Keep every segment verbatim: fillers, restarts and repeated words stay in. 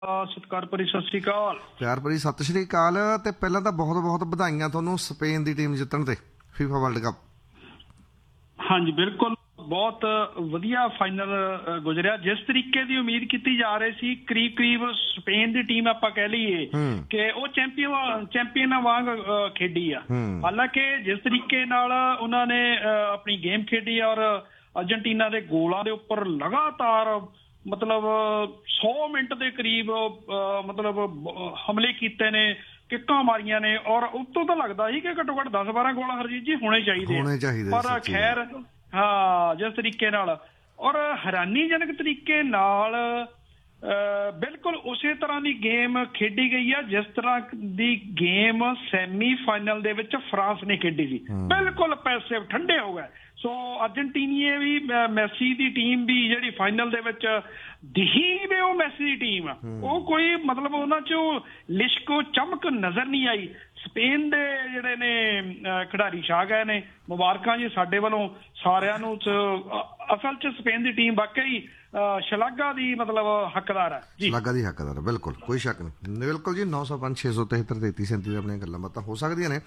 ਸਤਿਕਾਰ ਭਰੀ ਸਤਿ ਸ਼੍ਰੀ ਅਕਾਲ। ਪਿਆਰ ਭਰੀ ਸਤਿ ਸ਼੍ਰੀ ਅਕਾਲ। ਤੇ ਪਹਿਲਾਂ ਤਾਂ ਬਹੁਤ ਬਹੁਤ ਵਧਾਈਆਂ ਤੁਹਾਨੂੰ ਸਪੇਨ ਦੀ ਟੀਮ ਜਿੱਤਣ ਤੇ ਫੀਫਾ ਵਰਲਡ ਕੱਪ। ਹਾਂਜੀ ਬਿਲਕੁਲ, ਬਹੁਤ ਵਧੀਆ ਫਾਈਨਲ ਗੁਜ਼ਰਿਆ। ਜਿਸ ਤਰੀਕੇ ਦੀ ਉਮੀਦ ਕੀਤੀ ਜਾ ਰਹੀ ਸੀ, ਕਰੀਬ ਕਰੀਬ ਸਪੇਨ ਦੀ ਟੀਮ ਆਪਾਂ ਕਹਿ ਲਈਏ ਕਿ ਉਹ ਚੈਂਪੀਅਨ ਚੈਂਪੀਅਨਾਂ ਵਾਂਗ ਖੇਡੀ ਆ। ਹਾਲਾਂਕਿ ਜਿਸ ਤਰੀਕੇ ਨਾਲ ਉਹਨਾਂ ਨੇ ਆਪਣੀ ਗੇਮ ਖੇਡੀ ਔਰ ਅਰਜਨਟੀਨਾ ਦੇ ਗੋਲਾਂ ਦੇ ਉੱਪਰ ਲਗਾਤਾਰ ਮਤਲਬ ਸੌ ਮਿੰਟ ਦੇ ਕਰੀਬ ਮਤਲਬ ਹਮਲੇ ਕੀਤੇ ਨੇ, ਕਿੱਕਾਂ ਮਾਰੀਆਂ ਨੇ, ਔਰ ਉਤੋਂ ਤਾਂ ਲੱਗਦਾ ਸੀ ਕਿ ਘੱਟੋ ਘੱਟ ਦਸ ਬਾਰਾਂ ਗੋਲ ਹਰਜੀਤ ਜੀ ਹੋਣੇ ਚਾਹੀਦੇ, ਪਰ ਖੈਰ ਹਾਂ ਜਿਸ ਤਰੀਕੇ ਨਾਲ ਔਰ ਹੈਰਾਨੀਜਨਕ ਤਰੀਕੇ ਨਾਲ ਬਿਲਕੁਲ ਉਸੇ ਤਰ੍ਹਾਂ ਦੀ ਗੇਮ ਖੇਡੀ ਗਈ ਆ ਜਿਸ ਤਰ੍ਹਾਂ ਦੀ ਗੇਮ ਸੈਮੀ ਫਾਈਨਲ ਦੇ ਵਿੱਚ ਫਰਾਂਸ ਨੇ ਖੇਡੀ ਸੀ। ਬਿਲਕੁਲ ਪੈਸੇ ਠੰਡੇ ਹੋ ਗਏ। ਸੋ ਅਰਜਨਟੀਨੀਏ ਵੀ, ਮੈਸੀ ਦੀ ਟੀਮ ਵੀ ਜਿਹੜੀ ਫਾਈਨਲ ਦੇ ਵਿੱਚ ਦਿਖੀ ਵੀ ਉਹ ਮੈਸੀ ਦੀ ਟੀਮ ਆ, ਉਹ ਕੋਈ ਮਤਲਬ ਉਹਨਾਂ 'ਚੋਂ ਲਿਸ਼ਕੋ ਚਮਕ ਨਜ਼ਰ ਨਹੀਂ ਆਈ। ਸਪੇਨ ਦੇ ਜਿਹੜੇ ਨੇ ਖਿਡਾਰੀ ਛਾ ਗਏ ਨੇ। ਮੁਬਾਰਕਾਂ ਜੀ ਸਾਡੇ ਵੱਲੋਂ ਸਾਰਿਆਂ ਨੂੰ। ਅਸਲ 'ਚ ਸਪੇਨ ਦੀ ਟੀਮ ਵਾਕਈ ਸ਼ਲਾਘਾ ਦੀ ਮਤਲਬ ਹੱਕਦਾਰ ਹੈ ਜੀ। ਸ਼ਲਾਘਾ ਦੀ ਹੱਕਦਾਰ ਹੈ, ਬਿਲਕੁਲ ਕੋਈ ਸ਼ੱਕ ਨਹੀਂ। ਬਿਲਕੁਲ ਜੀ। ਨੌ ਸੌ ਪੰਜ ਛੇ ਸੌ ਤਿਹੱਤਰ ਤੇਤੀ ਸੈਂਤੀ ਆਪਣੀਆਂ ਗੱਲਾਂ ਬਾਤਾਂ ਹੋ ਸਕਦੀਆਂ ਨੇ।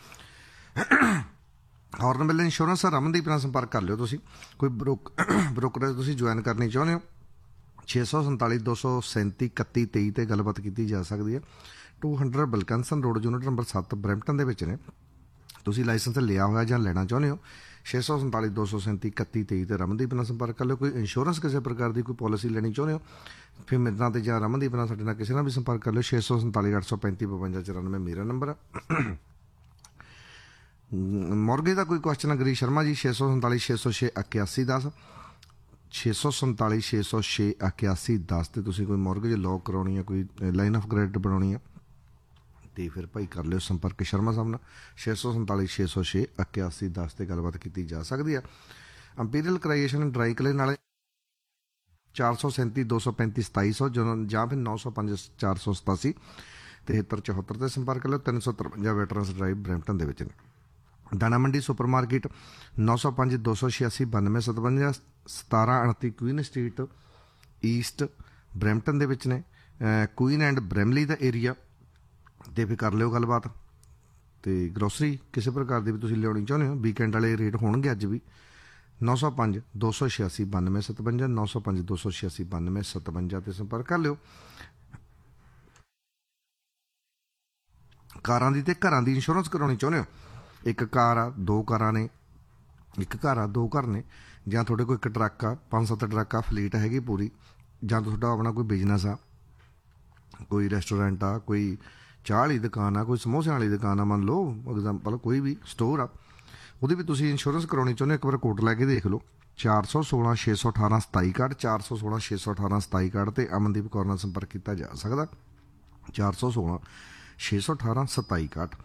ਹੌਰਨਬਿਲ ਇੰਸ਼ੋਰੈਂਸ ਰਮਨਦੀਪ ਨਾਲ ਸੰਪਰਕ ਕਰ ਲਿਓ। ਤੁਸੀਂ ਕੋਈ ਬਰੋਕ ਬਰੋਕਰੇਜ ਤੁਸੀਂ ਜੁਆਇਨ ਕਰਨੀ ਚਾਹੁੰਦੇ ਹੋ, ਛੇ ਸੌ ਸੰਤਾਲੀ ਦੋ ਸੌ ਸੈਂਤੀ ਇਕੱਤੀ ਤੇਈ 'ਤੇ ਗੱਲਬਾਤ ਕੀਤੀ ਜਾ ਸਕਦੀ ਹੈ। Two hundred ਬਲਕੰਸਨ road, unit number ਸੱਤ, ਬਰੈਂਪਟਨ ਦੇ ਵਿੱਚ ਨੇ। ਤੁਸੀਂ ਲਾਇਸੈਂਸ ਲਿਆ ਹੋਇਆ ਜਾਂ ਲੈਣਾ ਚਾਹੁੰਦੇ ਹੋ, ਛੇ ਸੌ ਸੰਤਾਲੀ ਦੋ ਸੌ ਸੈਂਤੀ ਇਕੱਤੀ ਤੇਈ 'ਤੇ ਰਮਨਦੀਪ ਨਾਲ ਸੰਪਰਕ ਕਰ ਲਿਓ। ਕੋਈ ਇੰਸ਼ੋਰੈਂਸ ਕਿਸੇ ਪ੍ਰਕਾਰ ਦੀ ਕੋਈ ਪੋਲਿਸੀ ਲੈਣੀ ਚਾਹੁੰਦੇ ਹੋ, ਫਿਰ ਮੇਰੇ ਨਾਲ ਤੇ ਜਾਂ ਰਮਨਦੀਪ ਨਾਲ ਸਾਡੇ ਨਾਲ ਕਿਸੇ ਨਾਲ ਵੀ ਸੰਪਰਕ ਕਰ ਲਿਓ। ਛੇ ਸੌ ਸੰਤਾਲੀ ਅੱਠ ਸੌ ਪੈਂਤੀ ਬਵੰਜਾ ਚੁਰਾਨਵੇਂ ਮੇਰਾ ਨੰਬਰ ਹੈ। ਮੋਰਗੇ ਦਾ ਕੋਈ ਕੁਐਸਚਨ ਹੈ ਗਰੀਸ਼ ਸ਼ਰਮਾ ਜੀ, ਛੇ ਸੌ ਸੰਤਾਲੀ ਛੇ ਸੌ ਛੇ ਇਕਿਆਸੀ ਦਸ, ਛੇ ਸੌ ਸੰਤਾਲੀ ਛੇ ਸੌ ਛੇ ਇਕਿਆਸੀ ਦਸ 'ਤੇ ਤੁਸੀਂ ਕੋਈ ਮੋਰਗੇਜ ਲੋਕ ਕਰਾਉਣੀ ਹੈ, ਕੋਈ ਲਾਈਨ ਆਫ ਕ੍ਰੈਡਿਟ ਬਣਾਉਣੀ ਹੈ, ਅਤੇ ਫਿਰ ਭਾਈ ਕਰ ਲਿਓ ਸੰਪਰਕ ਸ਼ਰਮਾ ਸਾਹਿਬ ਨਾਲ। ਛੇ ਸੌ ਸੰਤਾਲੀ ਛੇ ਸੌ ਛੇ ਇਕਿਆਸੀ ਦਸ 'ਤੇ ਗੱਲਬਾਤ ਕੀਤੀ ਜਾ ਸਕਦੀ ਹੈ। ਅੰਪੀਰੀਅਲ ਕਰਾਈਏਸ਼ਨ ਡਰਾਈ ਕਲੀਨ ਵਾਲੇ ਚਾਰ ਸੌ ਸੈਂਤੀ ਦੋ ਸੌ ਪੈਂਤੀ ਸਤਾਈ ਸੌ ਜਾਂ ਫਿਰ ਨੌ ਸੌ ਪੰਜ ਚਾਰ ਸੌ ਸਤਾਸੀ ਤਿਹੱਤਰ ਚੌਹੱਤਰ 'ਤੇ ਸੰਪਰਕ ਕਰ ਲਿਓ। ਤਿੰਨ ਸੌ ਤਰਵੰਜਾ ਵੈਟਰਨਸ ਡਰਾਈਵ ਬਰੈਂਪਟਨ ਦੇ ਵਿੱਚ ਨੇ। ਦਾਣਾ ਮੰਡੀ ਸੁਪਰ ਮਾਰਕੀਟ ਨੌ ਸੌ ਪੰਜ ਦੋ ਸੌ ਛਿਆਸੀ ਬਾਨਵੇਂ ਸਤਵੰਜਾ ਸਤਾਰਾਂ ਉਣੱਤੀ ਕੁਈਨ ਸਟਰੀਟ ਈਸਟ ਬਰੈਂਪਟਨ ਦੇ ਵਿੱਚ ਨੇ। ਕੁਈਨ ਐਂਡ ਬਰੈਮਲੀ ਦਾ ਏਰੀਆ ਅਤੇ ਫਿਰ ਕਰ ਲਿਓ ਗੱਲਬਾਤ। ਅਤੇ ਗਰੋਸਰੀ ਕਿਸੇ ਪ੍ਰਕਾਰ ਦੀ ਵੀ ਤੁਸੀਂ ਲਿਆਉਣੀ ਚਾਹੁੰਦੇ ਹੋ, ਵੀਕਐਂਡ ਵਾਲੇ ਰੇਟ ਹੋਣਗੇ ਅੱਜ ਵੀ। ਨੌ ਸੌ ਪੰਜ ਦੋ ਸੌ ਛਿਆਸੀ ਬਾਨਵੇਂ ਸਤਵੰਜਾ ਨੌ ਸੌ ਪੰਜ ਦੋ ਸੌ ਛਿਆਸੀ ਬਾਨਵੇਂ ਸਤਵੰਜਾ 'ਤੇ ਸੰਪਰਕ ਕਰ ਲਿਓ। ਕਾਰਾਂ ਦੀ ਅਤੇ ਘਰਾਂ ਦੀ ਇੰਸ਼ੋਰੈਂਸ ਕਰਾਉਣੀ ਚਾਹੁੰਦੇ ਹੋ, ਇੱਕ ਕਾਰ ਆ, ਦੋ ਕਾਰਾਂ ਨੇ, ਇੱਕ ਘਰ ਆ, ਦੋ ਘਰ ਨੇ, ਜਾਂ ਤੁਹਾਡੇ ਕੋਲ ਇੱਕ ਟਰੱਕ ਆ, ਪੰਜ ਸੱਤ ਟਰੱਕ ਆ, ਫਲੀਟ ਹੈਗੀ ਪੂਰੀ, ਜਾਂ ਤੁਹਾਡਾ ਆਪਣਾ ਕੋਈ ਬਿਜ਼ਨਸ ਆ, ਕੋਈ ਰੈਸਟੋਰੈਂਟ ਆ, ਕੋਈ ਚਾਹ ਵਾਲੀ ਦੁਕਾਨ ਆ, ਕੋਈ ਸਮੋਸਿਆਂ ਵਾਲੀ ਦੁਕਾਨ ਆ, ਮੰਨ ਲਓ ਐਗਜ਼ਾਮਪਲ, ਕੋਈ ਵੀ ਸਟੋਰ ਆ, ਉਹਦੀ ਵੀ ਤੁਸੀਂ ਇੰਸ਼ੋਰੈਂਸ ਕਰਾਉਣੀ ਚਾਹੁੰਦੇ ਹੋ, ਇੱਕ ਵਾਰ ਕੋਡ ਲੈ ਕੇ ਦੇਖ ਲਓ। ਚਾਰ ਸੌ ਸੋਲਾਂ ਛੇ ਸੌ ਅਠਾਰਾਂ ਸਤਾਈ ਇਕਾਹਠ, ਚਾਰ ਸੌ ਸੋਲਾਂ ਛੇ ਸੌ ਅਠਾਰਾਂ ਸਤਾਈ ਇਕਾਹਠ 'ਤੇ ਅਮਨਦੀਪ ਕੌਰ ਨਾਲ ਸੰਪਰਕ ਕੀਤਾ ਜਾ ਸਕਦਾ। ਚਾਰ ਸੌ ਸੋਲਾਂ ਛੇ ਸੌ ਅਠਾਰਾਂ ਸਤਾਈ ਇਕਾਹਠ।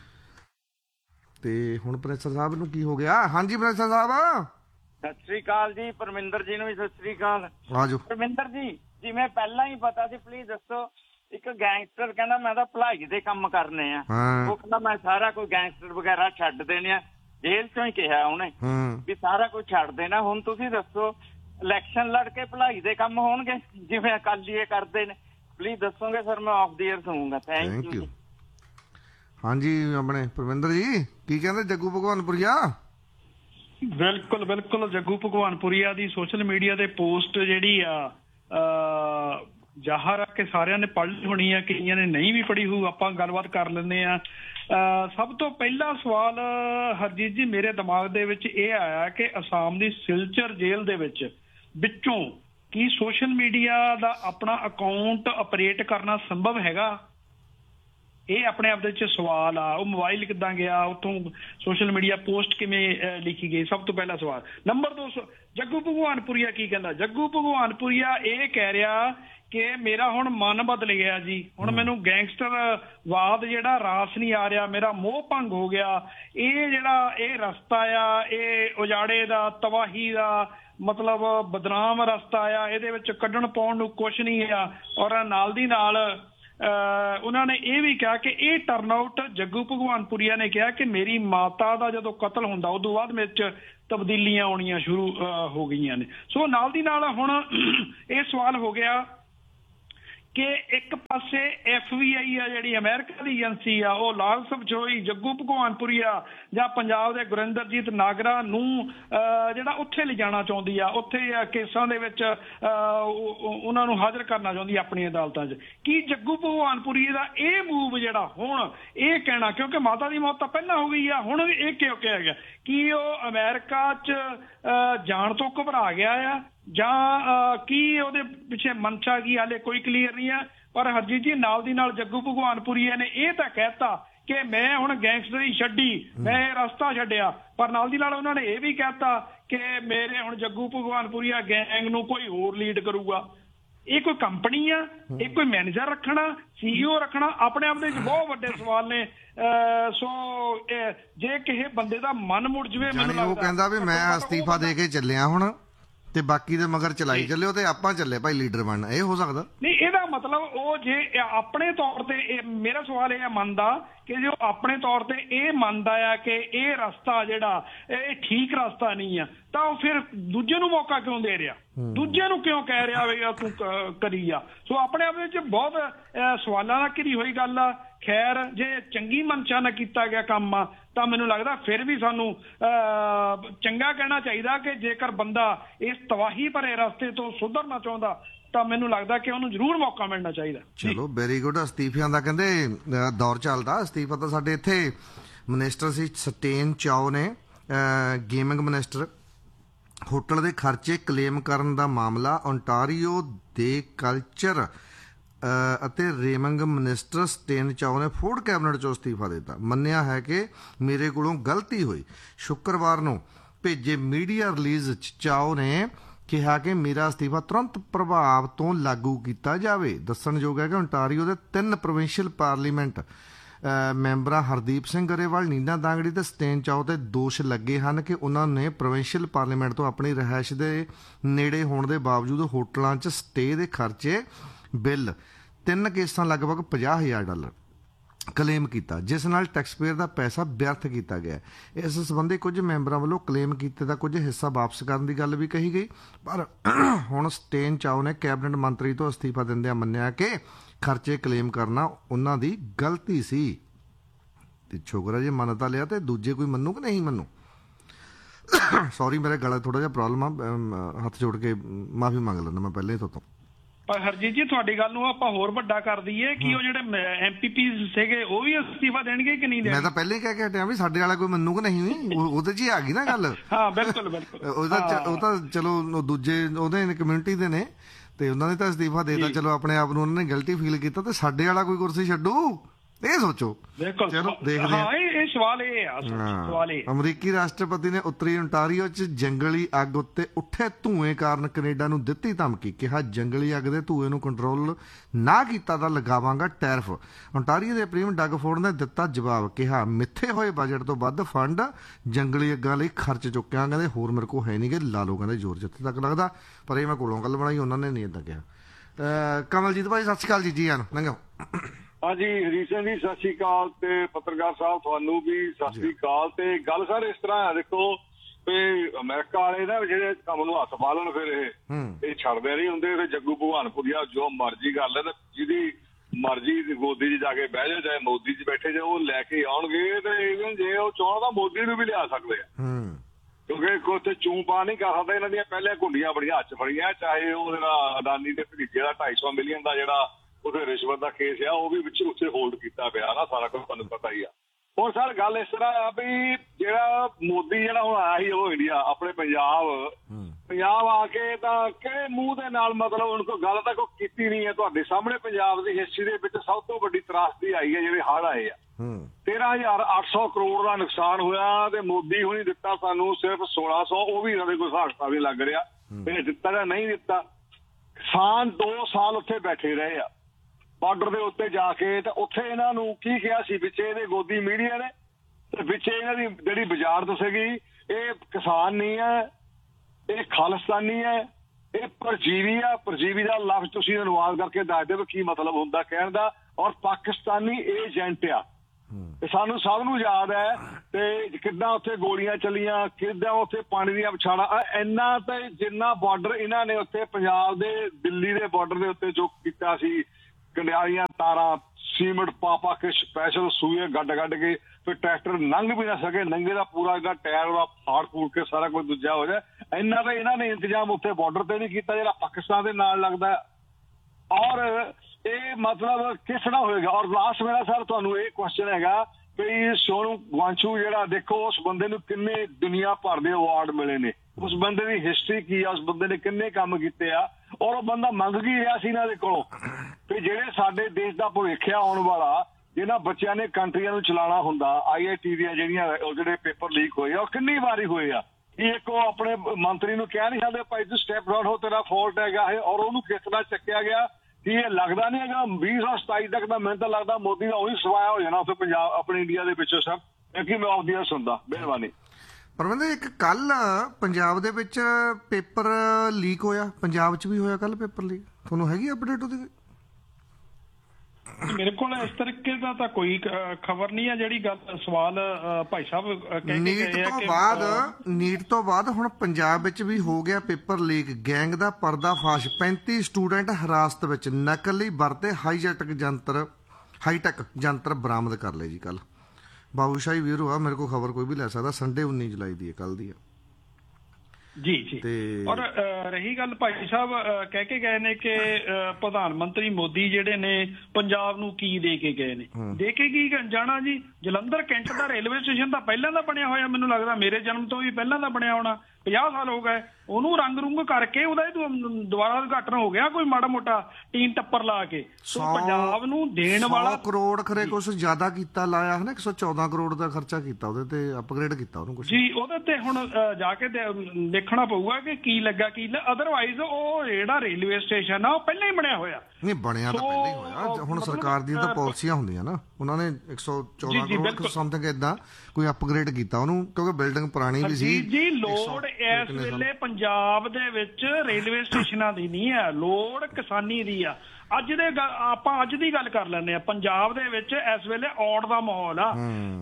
ਤੇ ਹੁਣ ਪ੍ਰੋਫੈਸਰ ਸਾਹਿਬ ਨੂੰ ਕੀ ਹੋ ਗਿਆ? ਹਾਂਜੀ ਪ੍ਰੋਫੈਸਰ ਸਾਹਿਬ ਸਤਿ ਸ੍ਰੀ ਅਕਾਲ ਜੀ। ਪਰਮਿੰਦਰ ਜੀ ਨੂੰ ਵੀ ਸਤਿ ਸ੍ਰੀ ਅਕਾਲ। ਆਜੋ ਪਰਮਿੰਦਰ ਜੀ, ਜਿਵੇਂ ਪਹਿਲਾਂ ਹੀ ਪਤਾ ਸੀ, ਪਲੀਜ਼ ਦੱਸੋ। ਇੱਕ ਗੈਂਗਸਟਰ ਕਹਿੰਦਾ ਮੈਂ ਤਾਂ ਭਲਾਈ ਦੇ ਕੰਮ ਕਰਨੇ ਆ, ਉਹ ਕਹਿੰਦਾ ਮੈਂ ਸਾਰਾ ਕੋਈ ਗੈਂਗਸਟਰ ਵਗੈਰਾ ਛੱਡ ਦੇਣੇ ਆ। ਜੇਲ੍ਹ ਚੋਂ ਹੀ ਕਿਹਾ ਉਹਨੇ ਵੀ ਸਾਰਾ ਕੁਝ ਛੱਡ ਦੇਣਾ। ਹੁਣ ਤੁਸੀਂ ਦੱਸੋ, ਇਲੈਕਸ਼ਨ ਲੜ ਕੇ ਭਲਾਈ ਦੇ ਕੰਮ ਹੋਣਗੇ ਜਿਵੇਂ ਅਕਾਲੀ ਇਹ ਕਰਦੇ ਨੇ? ਪਲੀਜ਼ ਦੱਸੋਗੇ ਸਰ, ਮੈਂ of the air ਸੁਣੂੰਗਾ। Thank you. ਹਾਂਜੀ ਆਪਣੇ ਪਰਮਿੰਦਰ ਜੀ ਕੀ ਕਹਿੰਦੇ ਜੱਗੂ ਭਗਵਾਨਪੁਰੀਆ? ਬਿਲਕੁਲ ਬਿਲਕੁਲ, ਜੱਗੂ ਭਗਵਾਨਪੁਰੀਆ ਦੀ ਸੋਸ਼ਲ ਮੀਡੀਆ ਤੇ ਪੋਸਟ ਜਿਹੜੀ ਆ ਜ਼ਾਹਰ ਆ ਕਿ ਸਾਰਿਆਂ ਨੇ ਪੜ੍ਹ ਲਈ ਹੋਣੀ ਆ, ਕਈਆਂ ਨੇ ਨਹੀਂ ਵੀ ਪੜ੍ਹੀ ਹੋਊ। ਆਪਾਂ ਗੱਲਬਾਤ ਕਰ ਲੈਂਦੇ ਆ। ਸਭ ਤੋਂ ਪਹਿਲਾ ਸਵਾਲ ਹਰਜੀਤ ਜੀ ਮੇਰੇ ਦਿਮਾਗ ਦੇ ਵਿੱਚ ਇਹ ਆਇਆ ਕਿ ਅਸਾਮ ਦੀ ਸਿਲਚਰ ਜੇਲ੍ਹ ਦੇ ਵਿੱਚ ਵਿੱਚੋਂ ਕੀ ਸੋਸ਼ਲ ਮੀਡੀਆ ਦਾ ਆਪਣਾ ਅਕਾਊਂਟ ਆਪਰੇਟ ਕਰਨਾ ਸੰਭਵ ਹੈਗਾ? ਇਹ ਆਪਣੇ ਆਪ ਦੇ ਵਿੱਚ ਸਵਾਲ ਆ। ਉਹ ਮੋਬਾਈਲ ਕਿੱਦਾਂ ਗਿਆ, ਉੱਥੋਂ ਸੋਸ਼ਲ ਮੀਡੀਆ ਪੋਸਟ ਕਿਵੇਂ ਲਿਖੀ ਗਈ? ਸਭ ਤੋਂ ਪਹਿਲਾ ਸਵਾਲ। ਨੰਬਰ ਦੋ, ਜੱਗੂ ਭਗਵਾਨਪੁਰੀਆ ਕੀ ਕਹਿੰਦਾ? ਜੱਗੂ ਭਗਵਾਨਪੁਰੀਆ ਇਹ ਕਹਿ ਰਿਹਾ ਕਿ ਮੇਰਾ ਹੁਣ ਮਨ ਬਦਲ ਗਿਆ ਜੀ, ਹੁਣ ਮੈਨੂੰ ਗੈਂਗਸਟਰ ਵਾਦ ਜਿਹੜਾ ਰਾਸ ਨਹੀਂ ਆ ਰਿਹਾ, ਮੇਰਾ ਮੋਹ ਭੰਗ ਹੋ ਗਿਆ। ਇਹ ਜਿਹੜਾ ਇਹ ਰਸਤਾ ਆ, ਇਹ ਉਜਾੜੇ ਦਾ, ਤਬਾਹੀ ਦਾ, ਮਤਲਬ ਬਦਨਾਮ ਰਸਤਾ ਆ, ਇਹਦੇ ਵਿੱਚ ਕੱਢਣ ਪਾਉਣ ਨੂੰ ਕੁਛ ਨਹੀਂ ਆ। ਔਰ ਨਾਲ ਦੀ ਨਾਲ ਉਹਨਾਂ ਨੇ ਇਹ ਵੀ ਕਿਹਾ ਕਿ ਇਹ ਟਰਨ ਆਊਟ, ਜੱਗੂ ਭਗਵਾਨਪੁਰੀਆ ਨੇ ਕਿਹਾ ਕਿ ਮੇਰੀ ਮਾਤਾ ਦਾ ਜਦੋਂ ਕਤਲ ਹੁੰਦਾ ਉਦੋਂ ਬਾਅਦ ਮੇਰੇ 'ਚ ਤਬਦੀਲੀਆਂ ਆਉਣੀਆਂ ਸ਼ੁਰੂ ਹੋ ਗਈਆਂ ਨੇ। ਸੋ ਨਾਲ ਦੀ ਨਾਲ ਹੁਣ ਇਹ ਸਵਾਲ ਹੋ ਗਿਆ ਕਿ ਇੱਕ ਪਾਸੇ ਐਫ ਬੀ ਆਈ ਆ ਜਿਹੜੀ ਅਮਰੀਕਾ ਦੀ ਏਜੰਸੀ ਆ ਉਹ ਲਾਰੈਂਸ ਬਿਸ਼ਨੋਈ, ਜੱਗੂ ਭਗਵਾਨਪੁਰੀਆ ਜਾਂ ਪੰਜਾਬ ਦੇ ਗੁਰਿੰਦਰਜੀਤ ਨਾਗਰਾ ਨੂੰ ਜਿਹੜਾ ਉੱਥੇ ਲਿਜਾਣਾ ਚਾਹੁੰਦੀ ਆ, ਉੱਥੇ ਕੇਸਾਂ ਦੇ ਵਿੱਚ ਉਹਨਾਂ ਨੂੰ ਹਾਜ਼ਰ ਕਰਨਾ ਚਾਹੁੰਦੀ ਆਪਣੀਆਂ ਅਦਾਲਤਾਂ 'ਚ। ਕੀ ਜੱਗੂ ਭਗਵਾਨਪੁਰੀਆ ਦਾ ਇਹ ਮੂਵ ਜਿਹੜਾ ਹੁਣ ਇਹ ਕਹਿਣਾ, ਕਿਉਂਕਿ ਮਾਤਾ ਦੀ ਮੌਤ ਤਾਂ ਪਹਿਲਾਂ ਹੋ ਗਈ ਆ, ਹੁਣ ਇਹ ਕਿਉਂ ਕਿਹਾ ਗਿਆ? ਕੀ ਉਹ ਅਮਰੀਕਾ 'ਚ ਜਾਣ ਤੋਂ ਘਬਰਾ ਗਿਆ ਆ ਜਾਂ ਕੀ ਉਹਦੇ ਪਿੱਛੇ ਮਨਸ਼ਾ ਕੀ, ਹਾਲੇ ਕੋਈ ਕਲੀਅਰ ਨਹੀਂ ਆ। ਪਰ ਹਰਜੀਤ ਜੀ ਨਾਲ ਦੀ ਨਾਲ ਜੱਗੂ ਭਗਵਾਨਪੁਰੀਆ ਨੇ ਇਹ ਤਾਂ ਕਹਿਤਾ ਕਿ ਮੈਂ ਹੁਣ ਗੈਂਗਸਟਰੀ ਛੱਡੀ, ਮੈਂ ਇਹ ਰਸਤਾ ਛੱਡਿਆ, ਪਰ ਨਾਲ ਦੀ ਨਾਲ ਉਹਨਾਂ ਨੇ ਇਹ ਵੀ ਕਹਿਤਾ ਕਿ ਮੇਰੇ ਹੁਣ ਜੱਗੂ ਭਗਵਾਨਪੁਰੀਆ ਗੈਂਗ ਨੂੰ ਕੋਈ ਹੋਰ ਲੀਡ ਕਰੂਗਾ। ਇਹ ਕੋਈ ਕੰਪਨੀ ਆ? ਇਹ ਕੋਈ ਮੈਨੇਜਰ ਰੱਖਣਾ, ਸੀਈਓ ਰੱਖਣਾ? ਆਪਣੇ ਆਪ ਦੇ ਵਿੱਚ ਬਹੁਤ ਵੱਡੇ ਸਵਾਲ ਨੇ। ਸੋ ਜੇ ਕਿਸੇ ਬੰਦੇ ਦਾ ਮਨ ਮੁੜ ਜਵੇ, ਮੈਨੂੰ ਲੱਗਦਾ ਉਹ ਕਹਿੰਦਾ ਵੀ ਮੈਂ ਅਸਤੀਫਾ ਦੇ ਕੇ ਚੱਲਿਆ ਹੁਣ ਤੇ ਬਾਕੀ ਦੇ ਮਗਰ ਚਲਾਈ ਚੱਲਿਓ ਤੇ ਆਪਾਂ ਚੱਲੇ ਭਾਈ ਲੀਡਰ ਬਣਨਾ, ਇਹ ਹੋ ਸਕਦਾ ਨਹੀਂ? ਇਹਦਾ ਮਤਲਬ ਉਹ ਜੇ ਆਪਣੇ ਤੌਰ ਤੇ, ਮੇਰਾ ਸਵਾਲ ਇਹ ਮੰਨਦਾ ਕਿ ਜੋ ਆਪਣੇ ਤੌਰ ਤੇ ਇਹ ਮੰਨਦਾ ਆ ਕਿ ਇਹ ਰਸਤਾ ਜਿਹੜਾ ਇਹ ਠੀਕ ਰਸਤਾ ਨਹੀਂ ਆ, ਤਾਂ ਉਹ ਫਿਰ ਦੂਜੇ ਨੂੰ ਮੌਕਾ ਕਿਉਂ ਦੇ ਰਿਹਾ? ਦੂਜੇ ਨੂੰ ਕਿਉਂ ਕਹਿ ਰਿਹਾ ਵੀ ਤੂੰ ਕਰੀ ਆ? ਸੋ ਆਪਣੇ ਆਪ ਵਿੱਚ ਬਹੁਤ ਸਵਾਲਾਂ ਨਾਲ ਘਿਰੀ ਹੋਈ ਗੱਲ ਆ। ਖੈਰ, ਜੇ ਚੰਗੀ ਮਨਸ਼ਾ ਨਾਲ ਕੀਤਾ ਗਿਆ ਕੰਮ ਆ ਤਾਂ ਮੈਨੂੰ ਲੱਗਦਾ ਫਿਰ ਵੀ ਸਾਨੂੰ ਚੰਗਾ ਕਹਿਣਾ ਚਾਹੀਦਾ ਕਿ ਜੇਕਰ ਬੰਦਾ ਇਸ ਤਬਾਹੀ ਭਰੇ ਰਸਤੇ ਤੋਂ ਸੁਧਰਨਾ ਚਾਹੁੰਦਾ ਤਾਂ ਮੈਨੂੰ ਲੱਗਦਾ ਕਿ ਉਹਨੂੰ ਜ਼ਰੂਰ ਮੌਕਾ ਮਿਲਣਾ ਚਾਹੀਦਾ। ਚਲੋ ਵੈਰੀ ਗੁੱਡ। ਅਸਤੀਫਿਆਂ ਦਾ ਕਹਿੰਦੇ ਦੌਰ ਚੱਲਦਾ। ਅਸਤੀਫਾ ਤਾਂ ਸਾਡੇ ਇੱਥੇ ਮਿਨਿਸਟਰ ਸੀ ਸਟੇਨ ਚਾਓ ਨੇ, ਗੇਮਿੰਗ ਮਿਨਿਸਟਰ। ਹੋਟਲ ਦੇ ਖਰਚੇ ਕਲੇਮ ਕਰਨ ਦਾ ਮਾਮਲਾ, ਓਨਟਾਰੀਓ ਦੇ ਕਲਚਰ ਅਤੇ ਰੇਮਿੰਗ ਮਿਨਿਸਟਰ ਸਟੇਨ ਚਾਓ ਨੇ ਫੂਡ ਕੈਬਨਿਟ 'ਚੋਂ ਅਸਤੀਫਾ ਦਿੱਤਾ। ਮੰਨਿਆ ਹੈ ਕਿ ਮੇਰੇ ਕੋਲੋਂ ਗਲਤੀ ਹੋਈ। ਸ਼ੁੱਕਰਵਾਰ ਨੂੰ ਭੇਜੇ ਮੀਡੀਆ ਰਿਲੀਜ਼ 'ਚ ਚਾਓ ਨੇ ਕਿਹਾ ਕਿ ਮੇਰਾ ਅਸਤੀਫਾ ਤੁਰੰਤ ਪ੍ਰਭਾਵ ਤੋਂ ਲਾਗੂ ਕੀਤਾ ਜਾਵੇ। ਦੱਸਣਯੋਗ ਹੈ ਕਿ ਓਨਟਾਰੀਓ ਦੇ ਤਿੰਨ ਪ੍ਰੋਵਿੰਸ਼ੀਅਲ ਪਾਰਲੀਮੈਂਟ ਮੈਂਬਰਾਂ ਹਰਦੀਪ ਸਿੰਘ ਗਰੇਵਾਲ, ਨੀਨਾ ਦਾਂਗੜੀ ਤੇ ਸਟੇਨ ਚਾਓ ਤੇ ਦੋਸ਼ ਲੱਗੇ ਹਨ ਕਿ ਉਹਨਾਂ ਨੇ ਪ੍ਰੋਵਿੰਸ਼ੀਅਲ ਪਾਰਲੀਮੈਂਟ ਤੋਂ ਆਪਣੀ ਰਿਹਾਇਸ਼ ਦੇ ਨੇੜੇ ਹੋਣ ਦੇ ਬਾਵਜੂਦ ਹੋਟਲਾਂ 'ਚ ਸਟੇ ਦੇ ਖਰਚੇ ਬਿੱਲ ਤਿੰਨ ਕੇਸਾਂ ਲਗਭਗ ਪੰਜਾਹ ਹਜ਼ਾਰ ਡਾਲਰ ਕਲੇਮ ਕੀਤਾ, ਜਿਸ ਨਾਲ ਟੈਕਸਪੇਅਰ ਦਾ ਪੈਸਾ ਵਿਅਰਥ ਕੀਤਾ ਗਿਆ। ਇਸ ਸੰਬੰਧੀ ਕੁਝ ਮੈਂਬਰਾਂ ਵੱਲੋਂ ਕਲੇਮ ਕੀਤੇ ਦਾ ਕੁਝ ਹਿੱਸਾ ਵਾਪਸ ਕਰਨ ਦੀ ਗੱਲ ਵੀ ਕਹੀ ਗਈ, ਪਰ ਹੁਣ ਸਟੇਨ ਚਾਓ ਨੇ ਕੈਬਨਿਟ ਮੰਤਰੀ ਤੋਂ ਅਸਤੀਫਾ ਦਿੰਦਿਆਂ ਮੰਨਿਆ ਕਿ ਖਰਚੇ ਕਲੇਮ ਕਰਨਾ ਉਹਨਾਂ ਦੀ ਗਲਤੀ ਸੀ। ਤੇ ਛੋਕਰਾ ਜੇ ਮੰਨ ਤਾਂ ਲਿਆ ਤੇ ਦੂਜੇ ਕੋਈ ਮੰਨੂ ਕਿ ਨਹੀਂ ਮੰਨੂ? ਸੌਰੀ, ਮੇਰੇ ਗਲਾ ਥੋੜਾ ਜਿਹਾ ਪ੍ਰੋਬਲਮ ਆ, ਹੱਥ ਜੋੜ ਕੇ ਮਾਫੀ ਮੰਗ ਲੈਂਦਾ ਮੈਂ ਪਹਿਲੇ ਤੋਂ। ਪਰ ਹਰਜੀਤ ਜੀ, ਤੁਹਾਡੀ ਗੱਲ ਨੂੰ ਆਪਾਂ ਹੋਰ ਵੱਡਾ ਕਰ ਦਈਏ ਕਿ ਉਹ ਜਿਹੜੇ ਐਮਪੀਪੀ ਸੀਗੇ ਉਹ ਵੀ ਅਸਤੀਫਾ ਦੇਣਗੇ ਕਿ ਨਹੀਂ ਦੇਣਗੇ? ਮੈਂ ਤਾਂ ਪਹਿਲੇ ਹੀ ਕਹਿ ਕੇ ਹਟਿਆ ਵੀ ਸਾਡੇ ਵਾਲਾ ਕੋਈ ਮੰਨੂ ਕਿ ਨਹੀਂ। ਉਹਦੇ 'ਚ ਹੀ ਆ ਗਈ ਨਾ ਗੱਲ। ਹਾਂ, ਬਿਲਕੁਲ ਬਿਲਕੁਲ। ਉਹਦਾ ਉਹ ਤਾਂ ਚਲੋ ਦੂਜੇ ਉਹਦੇ ਕਮਿਊਨਿਟੀ ਦੇ ਨੇ ਤੇ ਉਹਨਾਂ ਨੇ ਤਾਂ ਅਸਤੀਫਾ ਦੇਤਾ, ਚਲੋ ਆਪਣੇ ਆਪ ਨੂੰ ਉਹਨਾਂ ਨੇ ਗਲਤੀ ਫੀਲ ਕੀਤਾ, ਤੇ ਸਾਡੇ ਵਾਲਾ ਕੋਈ ਕੁਰਸੀ ਛੱਡੂ? ਇਹ ਸੋਚੋ। ਚਲੋ ਦੇਖਦੇ ਹਾਂ। ਇਹ ਸਵਾਲ ਇਹ ਆ, ਸਵਾਲ ਇਹ ਅਮਰੀਕੀ ਰਾਸ਼ਟਰਪਤੀ ਨੇ ਉੱਤਰੀ ਓਨਟਾਰੀਓ 'ਚ ਜੰਗਲੀ ਅੱਗ ਉੱਤੇ ਉੱਠੇ ਧੂਏ ਕਾਰਨ ਕੈਨੇਡਾ ਨੂੰ ਦਿੱਤੀ ਧਮਕੀ। ਕਿਹਾ ਜੰਗਲੀ ਅੱਗ ਦੇ ਧੂਏ ਨੂੰ ਕੰਟਰੋਲ ਨਾ ਕੀਤਾ ਤਾਂ ਲਗਾਵਾਂਗਾ ਟੈਰਿਫ। ਓਨਟਾਰੀਓ ਦੇ ਪ੍ਰੀਮ ਡਗਫੋਰਡ ਨੇ ਦਿੱਤਾ ਜਵਾਬ। ਕਿਹਾ ਮਿੱਥੇ ਹੋਏ ਬਜਟ ਤੋਂ ਵੱਧ ਫੰਡ ਜੰਗਲੀ ਅੱਗਾਂ ਲਈ ਖਰਚ ਚੁੱਕਿਆ। ਕਹਿੰਦੇ ਹੋਰ ਮੇਰੇ ਕੋਲ ਹੈ ਨਹੀਂ ਗੇ, ਲਾ ਲਓ ਕਹਿੰਦੇ ਜ਼ੋਰ ਜਿੱਥੇ ਤੱਕ ਲੱਗਦਾ। ਪਰ ਇਹ ਮੈਂ ਕੋਲੋਂ ਗੱਲ ਬਣਾਈ, ਉਹਨਾਂ ਨੇ ਨਹੀਂ ਏਦਾਂ ਕਿਹਾ। ਕਮਲਜੀਤ ਭਾਈ ਸਤਿ ਸ਼੍ਰੀ ਅਕਾਲ ਜੀ। ਜੀ ਆਨ ਲੰਘੋ। ਹਾਂਜੀ ਹਰੀਸ਼ ਜੀ ਸਤਿ ਸ਼੍ਰੀ ਅਕਾਲ, ਤੇ ਪੱਤਰਕਾਰ ਸਾਹਿਬ ਤੁਹਾਨੂੰ ਵੀ ਸਤਿ ਸ਼੍ਰੀ ਅਕਾਲ। ਤੇ ਗੱਲ ਸਰ ਇਸ ਤਰ੍ਹਾਂ ਹੈ, ਦੇਖੋ ਵੀ ਅਮਰੀਕਾ ਵਾਲੇ ਨਾ ਜਿਹੜੇ ਕੰਮ ਨੂੰ ਹੱਥ ਪਾ ਲੈਣ ਫਿਰ ਇਹ ਇਹ ਛੱਡਦੇ ਨਹੀਂ ਹੁੰਦੇ। ਫਿਰ ਜੱਗੂ ਭਗਵਾਨਪੁਰੀਆ ਜੋ ਮਰਜ਼ੀ ਕਰ ਲੈਣ, ਜਿਹਦੀ ਮਰਜ਼ੀ ਗੋਦੀ 'ਚ ਜਾ ਕੇ ਬਹਿ ਜਾ, ਚਾਹੇ ਮੋਦੀ 'ਚ ਬੈਠੇ ਜਾ, ਉਹ ਲੈ ਕੇ ਆਉਣਗੇ। ਤੇ ਇਵਨ ਜੇ ਉਹ ਚਾਹਣ ਤਾਂ ਮੋਦੀ ਨੂੰ ਵੀ ਲਿਆ ਸਕਦੇ ਆ, ਕਿਉਂਕਿ ਉੱਥੇ ਚੂੰ ਪਾ ਨਹੀਂ ਕਰ ਸਕਦਾ। ਇਹਨਾਂ ਦੀਆਂ ਪਹਿਲੇ ਘੁੰਡੀਆਂ ਬੜੀਆਂ ਹੱਥ ਫੜੀਆਂ, ਚਾਹੇ ਉਹ ਜਿਹੜਾ ਅਦਾਨੀ ਦੇ ਭਤੀਜੇ ਦਾ ਢਾਈ ਸੌ ਮਿਲੀਅਨ ਦਾ ਜਿਹੜਾ ਉਹਦੇ ਰਿਸ਼ਵਤ ਦਾ ਕੇਸ ਆ, ਉਹ ਵੀ ਵਿੱਚ ਉੱਥੇ ਹੋਲਡ ਕੀਤਾ ਪਿਆ ਨਾ, ਸਾਰਾ ਕੁਝ ਤੁਹਾਨੂੰ ਪਤਾ ਹੀ ਆ। ਹੁਣ ਸਰ ਗੱਲ ਇਸ ਤਰ੍ਹਾਂ ਆ ਵੀ ਜਿਹੜਾ ਮੋਦੀ ਜਿਹੜਾ ਹੁਣ ਆਇਆ ਸੀ ਉਹ ਇੰਡੀਆ ਆਪਣੇ ਪੰਜਾਬ ਪੰਜਾਬ ਆ ਕੇ ਤਾਂ ਕਿਹੜੇ ਮੂੰਹ ਦੇ ਨਾਲ, ਮਤਲਬ ਹੁਣ ਕੋਈ ਗੱਲ ਤਾਂ ਕੋਈ ਕੀਤੀ ਨਹੀਂ ਹੈ। ਤੁਹਾਡੇ ਸਾਹਮਣੇ ਪੰਜਾਬ ਦੀ ਹਿਸਟਰੀ ਦੇ ਵਿੱਚ ਸਭ ਤੋਂ ਵੱਡੀ ਤਰਾਸਦੀ ਆਈ ਹੈ ਜਿਹੜੇ ਹੜ੍ਹ ਆਏ ਆ। ਤੇਰਾਂ ਹਜ਼ਾਰ ਅੱਠ ਸੌ ਕਰੋੜ ਦਾ ਨੁਕਸਾਨ ਹੋਇਆ ਤੇ ਮੋਦੀ ਹੁਣੀ ਦਿੱਤਾ ਸਾਨੂੰ ਸਿਰਫ ਸੋਲਾਂ ਸੌ। ਉਹ ਵੀ ਇਹਨਾਂ ਦੇ ਕੋਈ ਹਿਸਾਬ ਕਿਤਾਬ ਨਹੀਂ ਲੱਗ ਰਿਹਾ ਇਹ ਦਿੱਤਾ ਜਾਂ ਨਹੀਂ ਦਿੱਤਾ। ਕਿਸਾਨ ਦੋ ਸਾਲ ਉੱਥੇ ਬੈਠੇ ਰਹੇ ਆ ਬਾਰਡਰ ਦੇ ਉੱਤੇ ਜਾ ਕੇ, ਤੇ ਉੱਥੇ ਇਹਨਾਂ ਨੂੰ ਕੀ ਕਿਹਾ ਸੀ ਵਿੱਚ ਇਹਦੇ ਗੋਦੀ ਮੀਡੀਆ ਨੇ, ਤੇ ਵਿੱਚ ਇਹਨਾਂ ਦੀ ਜਿਹੜੀ ਵਜ਼ਾਰਤ ਸੀਗੀ, ਇਹ ਕਿਸਾਨ ਨਹੀਂ ਹੈ, ਇਹ ਖਾਲਿਸਤਾਨੀ ਹੈ, ਇਹ ਪਰਜੀਵੀ ਆ। ਪਰਜੀਵੀ ਦਾ ਲਫ਼ਜ਼ ਤੁਸੀਂ ਅਨੁਵਾਦ ਕਰਕੇ ਦੱਸ ਦਿਓ ਕੀ ਮਤਲਬ ਹੁੰਦਾ ਕਹਿਣ ਦਾ। ਔਰ ਪਾਕਿਸਤਾਨੀ ਏਜੰਟ ਆ। ਤੇ ਸਾਨੂੰ ਸਭ ਨੂੰ ਯਾਦ ਹੈ ਤੇ ਕਿੱਦਾਂ ਉੱਥੇ ਗੋਲੀਆਂ ਚੱਲੀਆਂ, ਕਿੱਦਾਂ ਉੱਥੇ ਪਾਣੀ ਦੀਆਂ ਵਿਛਾੜਾਂ। ਇੰਨਾ ਤੇ ਜਿੰਨਾ ਬਾਰਡਰ ਇਹਨਾਂ ਨੇ ਉੱਥੇ ਪੰਜਾਬ ਦੇ ਦਿੱਲੀ ਦੇ ਬਾਰਡਰ ਦੇ ਉੱਤੇ ਜੋ ਕੀਤਾ ਸੀ, ਕੰਡਿਆਲੀਆਂ ਤਾਰਾਂ ਸੀਮਿੰਟ ਪਾ ਪਾ ਕੇ ਸਪੈਸ਼ਲ ਸੂਏ ਗੱਡ ਗੱਡ ਕੇ ਫਿਰ ਟਰੈਕਟਰ ਲੰਘ ਵੀ ਨਾ ਸਕੇ, ਨੰਗੇ ਦਾ ਪੂਰਾ ਇਹਦਾ ਟਾਇਰ ਉਹਦਾ ਫਾੜ ਫੂੜ ਕੇ ਸਾਰਾ ਕੁਝ ਦੂਜਾ ਹੋ ਜਾਏ। ਇੰਨਾ ਤਾਂ ਇਹਨਾਂ ਨੇ ਇੰਤਜ਼ਾਮ ਉੱਥੇ ਬਾਰਡਰ ਤੇ ਨਹੀਂ ਕੀਤਾ ਜਿਹੜਾ ਪਾਕਿਸਤਾਨ ਦੇ ਨਾਲ ਲੱਗਦਾ। ਔਰ ਇਹ ਮਤਲਬ ਕਿਸ ਤਰ੍ਹਾਂ ਹੋਏਗਾ। ਔਰ ਲਾਸਟ ਮੇਰਾ ਸਰ ਤੁਹਾਨੂੰ ਇਹ ਕੁਐਸਚਨ ਹੈਗਾ ਵੀ ਸੋਨੂ ਵਾਂਸ਼ੂ ਜਿਹੜਾ ਦੇਖੋ ਉਸ ਬੰਦੇ ਨੂੰ ਕਿੰਨੇ ਦੁਨੀਆ ਭਰ ਦੇ ਅਵਾਰਡ ਮਿਲੇ ਨੇ, ਉਸ ਬੰਦੇ ਦੀ ਹਿਸਟਰੀ ਕੀ ਆ, ਉਸ ਬੰਦੇ ਨੇ ਕਿੰਨੇ ਕੰਮ ਕੀਤੇ ਆ, ਔਰ ਉਹ ਬੰਦਾ ਮੰਗ ਕੀ ਰਿਹਾ ਸੀ ਇਹਨਾਂ ਦੇ ਕੋਲੋਂ ਵੀ ਜਿਹੜੇ ਸਾਡੇ ਦੇਸ਼ ਦਾ ਭਵਿੱਖ ਆ ਆਉਣ ਵਾਲਾ, ਜਿਹਨਾਂ ਬੱਚਿਆਂ ਨੇ ਕੰਟਰੀਆਂ ਨੂੰ ਚਲਾਉਣਾ ਹੁੰਦਾ, ਆਈ ਆਈ ਟੀ ਦੀਆਂ ਜਿਹੜੀਆਂ ਉਹ ਜਿਹੜੇ ਪੇਪਰ ਲੀਕ ਹੋਏ ਆ ਉਹ ਕਿੰਨੀ ਵਾਰੀ ਹੋਏ ਆ। ਇਹ ਇੱਕ ਉਹ ਆਪਣੇ ਮੰਤਰੀ ਨੂੰ ਕਹਿ ਨਹੀਂ ਸਕਦੇ ਭਾਈ ਤੂੰ ਸਟੈਪ ਡਾਊਨ ਹੋ, ਤੇਰਾ ਫਾਲਟ ਹੈਗਾ ਇਹ, ਔਰ ਉਹਨੂੰ ਕਿਸ ਤਰ੍ਹਾਂ ਚੱਕਿਆ ਗਿਆ ਕਿ ਇਹ ਲੱਗਦਾ ਨਹੀਂ ਹੈਗਾ ਵੀਹ ਸੌ ਸਤਾਈ ਤੱਕ ਦਾ ਮੈਨੂੰ ਤਾਂ ਲੱਗਦਾ ਮੋਦੀ ਦਾ ਉਹੀ ਸਵਾਇਆ ਹੋ ਜਾਣਾ ਉੱਥੇ ਪੰਜਾਬ ਆਪਣੇ ਇੰਡੀਆ ਦੇ ਵਿੱਚੋਂ ਸਰ, ਕਿਉਂਕਿ ਮੈਂ ਆਫ ਦੀ ਸੁਣਦਾ। ਮਿਹਰਬਾਨੀ। ਪਰਵਿੰਦਰ ਇੱਕ ਕੱਲ ਪੰਜਾਬ ਦੇ ਵਿੱਚ ਪੇਪਰ ਲੀਕ ਹੋਇਆ, ਪੰਜਾਬ 'ਚ ਵੀ ਹੋਇਆ ਕੱਲ ਪੇਪਰ ਲੀਕ, ਤੁਹਾਨੂੰ ਹੈਗੀ ਅਪਡੇਟ ਉਹਦੀ? ਮੇਰੇ ਕੋਲ ਇਸ ਤਰੀਕੇ ਦਾ ਤਾਂ ਕੋਈ ਖਬਰ ਨਹੀਂ ਹੈ। ਜਿਹੜੀ ਗੱਲ ਸਵਾਲ ਭਾਈ ਸਾਹਿਬ ਕਹਿ ਨੀਟ ਤੋਂ ਬਾਅਦ ਨੀਟ ਤੋਂ ਬਾਅਦ ਹੁਣ ਪੰਜਾਬ ਵਿੱਚ ਵੀ ਹੋ ਗਿਆ ਪੇਪਰ ਲੀਕ, ਗੈਂਗ ਦਾ ਪਰਦਾਫਾਸ਼, ਪੈਂਤੀ ਸਟੂਡੈਂਟ ਹਿਰਾਸਤ ਵਿੱਚ, ਨਕਲ ਲਈ ਵਰਤੇ ਹਾਈਜੈਟਕ ਯੰਤਰ ਹਾਈਟੈਕ ਯੰਤਰ ਬਰਾਮਦ ਕਰ ਲਏ ਜੀ ਕੱਲ। ਬਾਬੂਸ਼ਾਹੀ ਵੀਰੋ ਆ, ਮੇਰੇ ਕੋਲ ਖਬਰ ਕੋਈ ਵੀ ਲੈ ਸਕਦਾ, ਸੰਡੇ ਉੱਨੀ ਜੁਲਾਈ ਦੀ ਹੈ, ਕੱਲ ਦੀ ਹੈ ਜੀ ਜੀ। ਔਰ ਰਹੀ ਗੱਲ ਭਾਈ ਸਾਹਿਬ ਕਹਿ ਕੇ ਗਏ ਨੇ ਕਿ ਪ੍ਰਧਾਨ ਮੰਤਰੀ ਮੋਦੀ ਜਿਹੜੇ ਨੇ ਪੰਜਾਬ ਨੂੰ ਕੀ ਦੇ ਕੇ ਗਏ ਨੇ, ਦੇ ਕੇ ਕੀ ਜਾਣਾ ਜੀ। ਜਲੰਧਰ ਕੈਂਟ ਦਾ ਰੇਲਵੇ ਸਟੇਸ਼ਨ ਤਾਂ ਪਹਿਲਾਂ ਦਾ ਬਣਿਆ ਹੋਇਆ, ਮੈਨੂੰ ਲੱਗਦਾ ਮੇਰੇ ਜਨਮ ਤੋਂ ਵੀ ਪਹਿਲਾਂ ਦਾ ਬਣਿਆ ਹੋਣਾ, ਪੰਜਾਹ ਸਾਲ ਹੋ ਗਏ ਉਹਨੂੰ ਰੰਗ ਰੁੰਗ ਕਰਕੇ ਉਹਦਾ ਦੁਬਾਰਾ ਉਦਘਾਟਨ ਹੋ ਗਿਆ ਕੋਈ ਮਾੜਾ ਮੋਟਾ ਟੀਨ ਟੱਪਰ ਲਾ ਕੇ। ਪੰਜਾਬ ਨੂੰ ਦੇਣ ਵਾਲਾ ਕਰੋੜ ਖਰੇ ਕੁਛ ਜ਼ਿਆਦਾ ਕੀਤਾ ਲਾਇਆ ਹੈ ਨਾ, ਇੱਕ ਸੌ ਚੌਦਾਂ ਕਰੋੜ ਦਾ ਖਰਚਾ ਕੀਤਾ ਉਹਦੇ ਤੇ, ਅਪਗ੍ਰੇਡ ਕੀਤਾ ਉਹਨੂੰ ਕੁਛ ਜੀ। ਉਹਦੇ ਤੇ ਹੁਣ ਜਾ ਕੇ ਦੇਖਣਾ ਪਊਗਾ ਕਿ ਕੀ ਲੱਗਾ ਕੀ, ਅਦਰਵਾਈਜ਼ ਉਹ ਜਿਹੜਾ ਰੇਲਵੇ ਸਟੇਸ਼ਨ ਆ ਉਹ ਪਹਿਲਾਂ ਹੀ ਬਣਿਆ ਹੋਇਆ। ਨਹੀਂ ਬਣਿਆ ਤਾਂ ਪਹਿਲਾਂ ਹੀ ਹੋਇਆ, ਹੁਣ ਸਰਕਾਰ ਦੀਆਂ ਤਾਂ ਪਾਲਿਸੀਆਂ ਹੁੰਦੀਆਂ ਨਾ, ਉਹਨਾਂ ਨੇ ਇੱਕ ਸੌ ਚੌਦਾਂ ਕਰੋੜ ਸਮਥਿੰਗ ਏਦਾਂ ਕੋਈ ਅਪਗ੍ਰੇਡ ਕੀਤਾ ਉਹਨੂੰ, ਕਿਉਂਕਿ ਬਿਲਡਿੰਗ ਪੁਰਾਣੀ ਵੀ ਸੀ ਜੀ। ਲੋੜ ਇਸ ਵੇਲੇ ਪੰਜਾਬ ਦੇ ਵਿੱਚ ਰੇਲਵੇ ਸਟੇਸ਼ਨਾਂ ਦੀ ਨਹੀਂ ਹੈ, ਲੋੜ ਕਿਸਾਨੀ ਦੀ ਆ। ਅੱਜ ਦੇ ਆਪਾਂ ਅੱਜ ਦੀ ਗੱਲ ਕਰ ਲੈਂਦੇ ਆ, ਪੰਜਾਬ ਦੇ ਵਿੱਚ ਇਸ ਵੇਲੇ ਔੜ ਦਾ ਮਾਹੌਲ ਆ,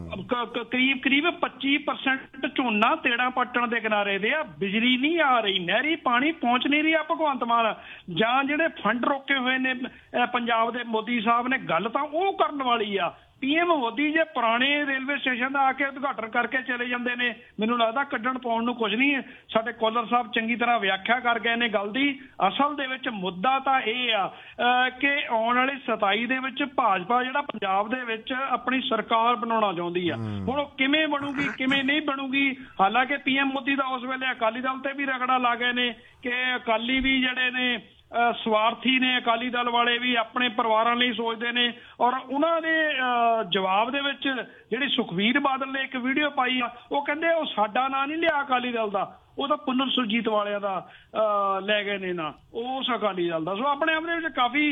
ਕਰੀਬ ਕਰੀਬ ਪੱਚੀ ਪਰਸੈਂਟ ਝੋਨਾ ਤੇੜਾ ਪੱਟਣ ਦੇ ਕਿਨਾਰੇ ਦੇ ਆ, ਬਿਜਲੀ ਨਹੀਂ ਆ ਰਹੀ, ਨਹਿਰੀ ਪਾਣੀ ਪਹੁੰਚ ਨਹੀਂ ਰਿਹਾ ਭਗਵੰਤ ਮਾਨ, ਜਾਂ ਜਿਹੜੇ ਫੰਡ ਰੋਕੇ ਹੋਏ ਨੇ ਪੰਜਾਬ ਦੇ ਮੋਦੀ ਸਾਹਿਬ ਨੇ, ਗੱਲ ਤਾਂ ਉਹ ਕਰਨ ਵਾਲੀ ਆ। ਪੀਐਮ ਮੋਦੀ ਜੇ ਪੁਰਾਣੇ ਰੇਲਵੇ ਸਟੇਸ਼ਨ ਦਾ ਆ ਕੇ ਉਦਘਾਟਨ ਕਰਕੇ ਚਲੇ ਜਾਂਦੇ ਨੇ, ਮੈਨੂੰ ਲੱਗਦਾ ਕੱਢਣ ਪਾਉਣ ਨੂੰ ਕੁਝ ਨਹੀਂ। ਸਾਡੇ ਕੋਲਰ ਸਾਹਿਬ ਚੰਗੀ ਤਰ੍ਹਾਂ ਵਿਆਖਿਆ ਕਰ ਗਏ ਨੇ ਗੱਲ ਦੀ। ਅਸਲ ਦੇ ਵਿੱਚ ਮੁੱਦਾ ਤਾਂ ਇਹ ਆ ਕਿ ਆਉਣ ਵਾਲੀ ਸਤਾਈ ਦੇ ਵਿੱਚ ਭਾਜਪਾ ਜਿਹੜਾ ਪੰਜਾਬ ਦੇ ਵਿੱਚ ਆਪਣੀ ਸਰਕਾਰ ਬਣਾਉਣਾ ਚਾਹੁੰਦੀ ਆ, ਹੁਣ ਉਹ ਕਿਵੇਂ ਬਣੂਗੀ ਕਿਵੇਂ ਨਹੀਂ ਬਣੂਗੀ। ਹਾਲਾਂਕਿ ਪੀਐਮ ਮੋਦੀ ਦਾ ਉਸ ਵੇਲੇ ਅਕਾਲੀ ਦਲ ਤੇ ਵੀ ਰਗੜਾ ਲਾ ਗਏ ਨੇ ਕਿ ਅਕਾਲੀ ਵੀ ਜਿਹੜੇ ਨੇ ਸਵਾਰਥੀ ਨੇ, ਅਕਾਲੀ ਦਲ ਵਾਲੇ ਵੀ ਆਪਣੇ ਪਰਿਵਾਰਾਂ ਲਈ ਸੋਚਦੇ ਨੇ। ਔਰ ਉਹਨਾਂ ਦੇ ਜਵਾਬ ਦੇ ਵਿੱਚ ਜਿਹੜੀ ਸੁਖਬੀਰ ਬਾਦਲ ਨੇ ਇੱਕ ਵੀਡੀਓ ਪਾਈ ਆ, ਉਹ ਕਹਿੰਦੇ ਉਹ ਸਾਡਾ ਨਾਂ ਨਹੀਂ ਲਿਆ ਅਕਾਲੀ ਦਲ ਦਾ, ਉਹ ਤਾਂ ਪੁੰਨਰ ਸੁਰਜੀਤ ਵਾਲਿਆਂ ਦਾ ਲੈ ਗਏ ਨੇ ਨਾ, ਉਸ ਅਕਾਲੀ ਦਲ ਦਾ। ਸੋ ਆਪਣੇ ਆਪ ਦੇ ਵਿੱਚ ਕਾਫੀ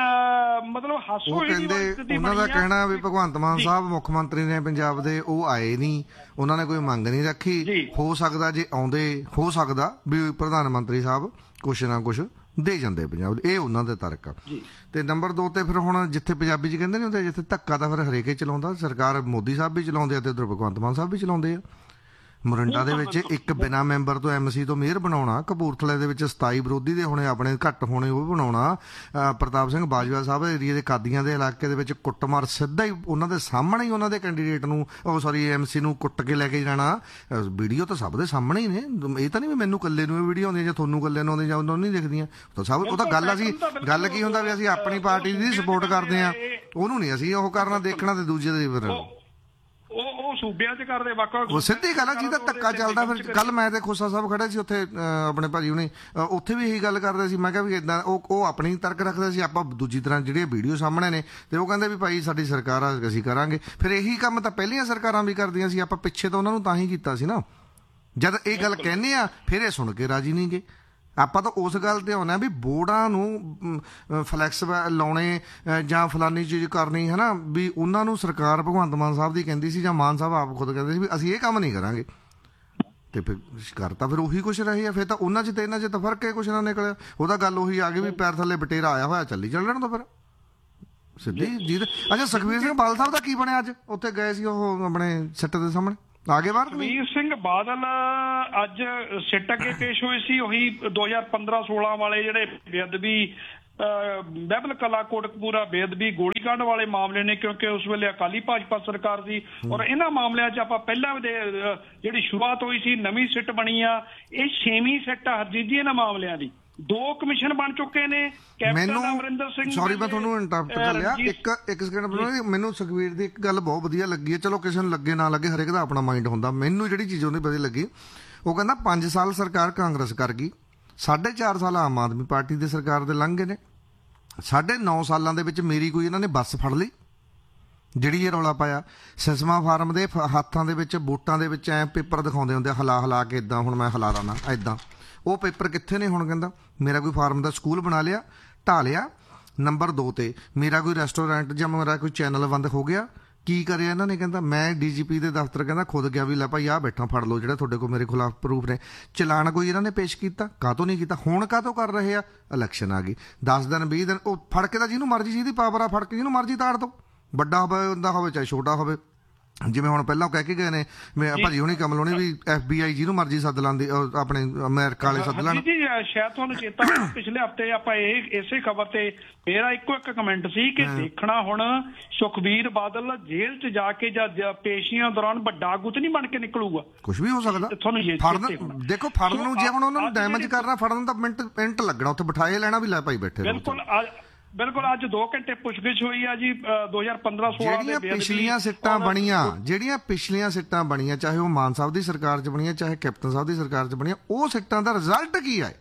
ਮਤਲਬ ਹਾਸੋ ਉਹਨਾਂ ਦਾ ਕਹਿਣਾ ਵੀ ਭਗਵੰਤ ਮਾਨ ਸਾਹਿਬ ਮੁੱਖ ਮੰਤਰੀ ਨੇ ਪੰਜਾਬ ਦੇ, ਉਹ ਆਏ ਨਹੀਂ, ਉਹਨਾਂ ਨੇ ਕੋਈ ਮੰਗ ਨਹੀਂ ਰੱਖੀ। ਹੋ ਸਕਦਾ ਜੇ ਆਉਂਦੇ, ਹੋ ਸਕਦਾ ਵੀ ਪ੍ਰਧਾਨ ਮੰਤਰੀ ਸਾਹਿਬ ਕੁਛ ਨਾ ਕੁਛ ਦੇ ਜਾਂਦੇ ਪੰਜਾਬ ਦੇ, ਇਹ ਉਹਨਾਂ ਦੇ ਤਰਕ ਆ। ਤੇ ਨੰਬਰ ਦੋ ਤੇ ਫਿਰ ਹੁਣ ਜਿੱਥੇ ਪੰਜਾਬੀ ਚ ਕਹਿੰਦੇ ਨਹੀਂ ਹੁੰਦੇ, ਜਿੱਥੇ ਧੱਕਾ ਤਾਂ ਫਿਰ ਹਰੇਕ ਹੀ ਚਲਾਉਂਦਾ, ਸਰਕਾਰ ਮੋਦੀ ਸਾਹਿਬ ਵੀ ਚਲਾਉਂਦੇ ਆ ਤੇ ਉਧਰ ਭਗਵੰਤ ਮਾਨ ਸਾਹਿਬ ਵੀ ਚਲਾਉਂਦੇ ਆ। ਮੋਰਿੰਡਾ ਦੇ ਵਿੱਚ ਇੱਕ ਬਿਨਾਂ ਮੈਂਬਰ ਤੋਂ ਐਮਸੀ ਤੋਂ ਮੇਅਰ ਬਣਾਉਣਾ, ਕਪੂਰਥਲੇ ਦੇ ਵਿੱਚ ਸਤਾਈ ਵਿਰੋਧੀ ਦੇ ਹੋਣੇ ਆਪਣੇ ਘੱਟ ਹੋਣੇ ਉਹ ਬਣਾਉਣਾ, ਪ੍ਰਤਾਪ ਸਿੰਘ ਬਾਜਵਾ ਸਾਹਿਬ ਏਰੀਏ ਦੇ ਕਾਦੀਆਂ ਦੇ ਇਲਾਕੇ ਦੇ ਵਿੱਚ ਕੁੱਟਮਾਰ, ਸਿੱਧਾ ਹੀ ਉਹਨਾਂ ਦੇ ਸਾਹਮਣੇ ਹੀ ਉਹਨਾਂ ਦੇ ਕੈਂਡੀਡੇਟ ਨੂੰ, ਉਹ ਸੌਰੀ ਐਮਸੀ ਨੂੰ ਕੁੱਟ ਕੇ ਲੈ ਕੇ ਜਾਣਾ। ਵੀਡੀਓ ਤਾਂ ਸਭ ਦੇ ਸਾਹਮਣੇ ਹੀ ਨੇ, ਇਹ ਤਾਂ ਨਹੀਂ ਵੀ ਮੈਨੂੰ ਇਕੱਲੇ ਨੂੰ ਇਹ ਵੀਡੀਓ ਆਉਂਦੀਆਂ ਜਾਂ ਤੁਹਾਨੂੰ ਇਕੱਲੇ ਨੂੰ ਆਉਂਦੀਆਂ ਜਾਂ ਉਹਨਾਂ ਨੂੰ ਨਹੀਂ ਦਿਖਦੀਆਂ, ਤਾਂ ਸਭ ਉਹ ਤਾਂ ਗੱਲ ਅਸੀਂ ਗੱਲ ਕੀ ਹੁੰਦਾ ਵੀ ਅਸੀਂ ਆਪਣੀ ਪਾਰਟੀ ਦੀ ਸਪੋਰਟ ਕਰਦੇ ਹਾਂ, ਉਹਨੂੰ ਨਹੀਂ ਅਸੀਂ ਉਹ ਕਰਨਾ ਦੇਖਣਾ ਤੇ ਦੂਜੇ ਦੇ ਫਿਰ ਉਹ ਉਹ ਸੂਬਿਆਂ 'ਚ ਕਰਦੇ ਵੱਖ-ਵੱਖ। ਉਹ ਸਿੱਧੀ ਗੱਲ ਆ, ਜਿਹਦਾ ਧੱਕਾ ਚੱਲਦਾ। ਫਿਰ ਕੱਲ ਮੈਂ ਤੇ ਖੋਸਾ ਸਾਹਿਬ ਖੜੇ ਸੀ ਉੱਥੇ, ਆਪਣੇ ਭਾਜੀ ਹੁਣੀ ਉੱਥੇ ਵੀ ਇਹੀ ਗੱਲ ਕਰਦੇ ਸੀ। ਮੈਂ ਕਿਹਾ ਵੀ ਏਦਾਂ ਉਹ ਉਹ ਆਪਣੀ ਤਰਕ ਰੱਖਦੇ ਸੀ, ਆਪਾਂ ਦੂਜੀ ਤਰ੍ਹਾਂ ਜਿਹੜੀਆਂ ਵੀਡੀਓ ਸਾਹਮਣੇ ਨੇ, ਤੇ ਉਹ ਕਹਿੰਦੇ ਵੀ ਭਾਈ ਸਾਡੀ ਸਰਕਾਰ ਆ ਅਸੀਂ ਕਰਾਂਗੇ। ਫਿਰ ਇਹੀ ਕੰਮ ਤਾਂ ਪਹਿਲੀਆਂ ਸਰਕਾਰਾਂ ਵੀ ਕਰਦੀਆਂ ਸੀ, ਆਪਾਂ ਪਿੱਛੇ ਤਾਂ ਉਹਨਾਂ ਨੂੰ ਤਾਂ ਹੀ ਕੀਤਾ ਸੀ ਨਾ। ਜਦ ਇਹ ਗੱਲ ਕਹਿੰਦੇ ਆ ਫਿਰ ਇਹ ਸੁਣ ਕੇ ਰਾਜੀ ਨਹੀਂ ਗੇ। ਆਪਾਂ ਤਾਂ ਉਸ ਗੱਲ ਤੇ ਆਉਂਦੇ ਵੀ ਬੋਰਡਾਂ ਨੂੰ ਫਲੈਕਸ ਲਾਉਣੇ ਜਾਂ ਫਲਾਨੀ ਚੀਜ਼ ਕਰਨੀ ਹੈ ਨਾ, ਵੀ ਉਹਨਾਂ ਨੂੰ ਸਰਕਾਰ ਭਗਵੰਤ ਮਾਨ ਸਾਹਿਬ ਦੀ ਕਹਿੰਦੀ ਸੀ ਜਾਂ ਮਾਨ ਸਾਹਿਬ ਆਪ ਖੁਦ ਕਹਿੰਦੇ ਸੀ ਵੀ ਅਸੀਂ ਇਹ ਕੰਮ ਨਹੀਂ ਕਰਾਂਗੇ, ਤੇ ਫਿਰ ਕਰਤਾ ਫਿਰ ਉਹੀ ਕੁਛ ਰਹੇ ਆ। ਫਿਰ ਤਾਂ ਉਹਨਾਂ 'ਚ ਤੇ ਇਹਨਾਂ 'ਚ ਤਾਂ ਫਰਕ ਹੈ, ਕੁਛ ਨਾ ਨਿਕਲਿਆ। ਉਹਦਾ ਗੱਲ ਉਹੀ ਆ ਗਈ ਵੀ ਪੈਰ ਥੱਲੇ ਬਟੇਰਾ ਆਇਆ ਹੋਇਆ, ਚੱਲੀ ਚੱਲਣ ਤੋਂ ਫਿਰ ਸਿੱਧੀ ਜੀ। ਅੱਛਾ ਸੁਖਬੀਰ ਸਿੰਘ ਬਾਦਲ ਸਾਹਿਬ ਦਾ ਕੀ ਬਣਿਆ? ਅੱਜ ਉੱਥੇ ਗਏ ਸੀ ਉਹ ਆਪਣੇ ਸਿੱਟ ਦੇ ਸਾਹਮਣੇ ਆਗੇ ਬਾਹਰ। ਸੁਖਬੀਰ ਸਿੰਘ ਬਾਦਲ ਅੱਜ ਸਿੱਟ ਅੱਗੇ ਪੇਸ਼ ਹੋਏ ਸੀ, ਉਹੀ ਦੋ ਹਜ਼ਾਰ ਪੰਦਰਾਂ ਸੋਲਾਂ ਵਾਲੇ ਜਿਹੜੇ ਬੇਅਦਬੀ ਬਹਿਬਲ ਕਲਾ ਕੋਟਕਪੂਰਾ ਬੇਅਦਬੀ ਗੋਲੀकांड ਵਾਲੇ ਮਾਮਲੇ ਨੇ, ਕਿਉਂਕਿ ਉਸ ਵੇਲੇ ਅਕਾਲੀ ਭਾਜਪਾ ਸਰਕਾਰ ਸੀ ਔਰ ਇਹਨਾਂ ਮਾਮਲਿਆਂ 'ਚ ਆਪਾਂ ਪਹਿਲਾਂ ਜਿਹੜੀ ਸ਼ੁਰੂਆਤ ਹੋਈ ਸੀ ਨਵੀਂ ਸਿੱਟ ਬਣੀ ਆ, ਇਹ ਛੇਵੀਂ ਸਿੱਟ ਆ ਹਰਜੀਤ ਜੀ ਇਹਨਾਂ ਮਾਮਲਿਆਂ ਦੀ। ਦੋ ਕਮਿਸ਼ਨ ਬਣ ਚੁੱਕੇ ਨੇ। ਕੈਪਟਨ ਅਮਰਿੰਦਰ ਸਿੰਘ, ਸੌਰੀ ਮੈਂ ਤੁਹਾਨੂੰ ਇੰਟਰਪਟ ਕਰ ਲਿਆ, ਇੱਕ ਇੱਕ ਸੈਕਿੰਡ। ਮੈਨੂੰ ਸੁਖਵੀਰ ਦੀ ਇੱਕ ਗੱਲ ਬਹੁਤ ਵਧੀਆ ਲੱਗੀ ਹੈ, ਚਲੋ ਕਿਸੇ ਨੂੰ ਲੱਗੇ ਨਾ ਲੱਗੇ, ਹਰੇਕ ਦਾ ਆਪਣਾ ਮਾਈਂਡ ਹੁੰਦਾ। ਮੈਨੂੰ ਜਿਹੜੀ ਚੀਜ਼ ਉਹਦੀ ਵਧੀਆ ਲੱਗੀ, ਉਹ ਕਹਿੰਦਾ ਪੰਜ ਸਾਲ ਸਰਕਾਰ ਕਾਂਗਰਸ ਕਰ ਗਈ, ਸਾਢੇ ਚਾਰ ਸਾਲ ਆਮ ਆਦਮੀ ਪਾਰਟੀ ਦੀ ਸਰਕਾਰ ਦੇ ਲੰਘ ਗਏ ਨੇ, ਸਾਢੇ ਨੌ ਸਾਲਾਂ ਦੇ ਵਿੱਚ ਮੇਰੀ ਕੋਈ ਇਹਨਾਂ ਨੇ ਬੱਸ ਫੜ ਲਈ ਜਿਹੜੀ ਇਹ ਰੌਲਾ ਪਾਇਆ। ਸਿਸਮਾ ਫਾਰਮ ਦੇ ਹੱਥਾਂ ਦੇ ਵਿੱਚ ਵੋਟਾਂ ਦੇ ਵਿੱਚ ਐ ਪੇਪਰ ਦਿਖਾਉਂਦੇ ਹੁੰਦੇ ਹਿਲਾ ਹਿਲਾ ਕੇ, ਇੱਦਾਂ ਹੁਣ ਮੈਂ ਹਿਲਾ ਦਾਂ ਇੱਦਾਂ, ਉਹ ਪੇਪਰ ਕਿੱਥੇ ਨੇ ਹੁਣ? ਕਹਿੰਦਾ ਮੇਰਾ ਕੋਈ ਫਾਰਮ ਦਾ ਸਕੂਲ ਬਣਾ ਲਿਆ, ਢਾ ਲਿਆ। ਨੰਬਰ ਦੋ ਤੇ ਮੇਰਾ ਕੋਈ ਰੈਸਟੋਰੈਂਟ ਜਾਂ ਮੇਰਾ ਕੋਈ ਚੈਨਲ ਬੰਦ ਹੋ ਗਿਆ। ਕੀ ਕਰਿਆ ਇਹਨਾਂ ਨੇ? ਕਹਿੰਦਾ ਮੈਂ ਡੀਜੀਪੀ ਦੇ ਦਫ਼ਤਰ ਕਹਿੰਦਾ ਖੁਦ ਗਿਆ ਵੀ ਲੈ ਭਾਈ ਆਹ ਬੈਠਾ ਫੜ ਲਓ ਜਿਹੜਾ ਤੁਹਾਡੇ ਕੋਲ ਮੇਰੇ ਖਿਲਾਫ ਪ੍ਰੂਫ ਨੇ। ਚਲਾਨ ਕੋਈ ਇਹਨਾਂ ਨੇ ਪੇਸ਼ ਕੀਤਾ? ਕਾਹਤੋਂ ਨਹੀਂ ਕੀਤਾ? ਹੁਣ ਕਾਹਤੋਂ ਕਰ ਰਹੇ ਆ? ਇਲੈਕਸ਼ਨ ਆ ਗਈ, ਦਸ ਦਿਨ ਵੀਹ ਦਿਨ ਉਹ ਫੜ ਕੇ ਤਾਂ ਜਿਹਨੂੰ ਮਰਜ਼ੀ, ਜਿਹਦੀ ਪਾਵਰ ਆ ਫੜ ਕੇ ਜਿਹਨੂੰ ਮਰਜ਼ੀ ਤਾੜ ਦੋ, ਵੱਡਾ ਹੋਵੇ ਹੁੰਦਾ ਹੋਵੇ ਚਾਹੇ ਛੋਟਾ ਹੋਵੇ। ਜਿਵੇਂ ਹੁਣ ਪਹਿਲਾਂ ਕਹਿ ਕੇ ਗਏ ਨੇ ਭਾਜੀ ਹੁਣੀ ਕਮਲ ਹੋਣੀ ਵੀ ਐਫ ਬੀ ਆਈ ਜਿਹਨੂੰ ਮਰਜ਼ੀ ਸੱਦ ਲਾਂਦੀ, ਆਪਣੇ ਅਮਰੀਕਾ ਵਾਲੇ ਸੱਦ ਲੈਣ। ਜੀ ਸ਼ਾਇਦ ਤੁਹਾਨੂੰ ਚੇਤਾ ਪਿਛਲੇ ਹਫ਼ਤੇ ਆਪਾਂ ਇਹ ਇਸੇ ਖਬਰ ਤੇ ਮੇਰਾ ਇੱਕੋ ਇੱਕ ਕਮੈਂਟ ਸੀ ਕਿ ਦੇਖਣਾ ਹੁਣ ਸੁਖਬੀਰ ਬਾਦਲ ਜੇਲ੍ਹ 'ਚ ਜਾ ਕੇ ਜਾਂ ਪੇਸ਼ੀਆਂ ਦੌਰਾਨ ਵੱਡਾ ਆਗੂ ਤਾਂ ਨਹੀਂ ਬਣ ਕੇ ਨਿਕਲੂਗਾ। ਕੁਛ ਵੀ ਹੋ ਸਕਦਾ। ਫੜਨ ਦੇਖੋ, ਫੜਨ ਨੂੰ ਜੇ ਹੁਣ ਉਹਨਾਂ ਨੂੰ ਡੈਮੇਜ ਕਰਨਾ, ਫੜਨ ਦਾ ਮਿੰਟ ਮਿੰਟ ਲੱਗਣਾ, ਉੱਥੇ ਬਿਠਾਏ ਲੈਣਾ ਵੀ ਲੈ ਭਾਈ ਬੈਠੇ। ਬਿਲਕੁਲ ਬਿਲਕੁਲ ਅੱਜ ਦੋ ਘੰਟੇ ਪੁੱਛਗਿੱਛ ਹੋਈ ਆ ਜੀ ਦੋ ਹਜ਼ਾਰ ਪੰਦਰਾਂ ਸੋਲਾਂ ਦੇ। ਜਿਹੜੀਆਂ ਪਿਛਲੀਆਂ ਸਿੱਟਾਂ ਬਣੀਆਂ ਜਿਹੜੀਆਂ ਪਿਛਲੀਆਂ ਸਿੱਟਾਂ ਬਣੀਆਂ ਚਾਹੇ ਉਹ ਮਾਨ ਸਾਹਿਬ ਦੀ ਸਰਕਾਰ 'ਚ ਬਣੀਆਂ ਚਾਹੇ ਕੈਪਟਨ ਸਾਹਿਬ ਦੀ ਸਰਕਾਰ 'ਚ ਬਣੀਆਂ, ਉਹ ਸਿੱਟਾਂ ਦਾ ਰਿਜ਼ਲਟ ਕੀ ਆਏ?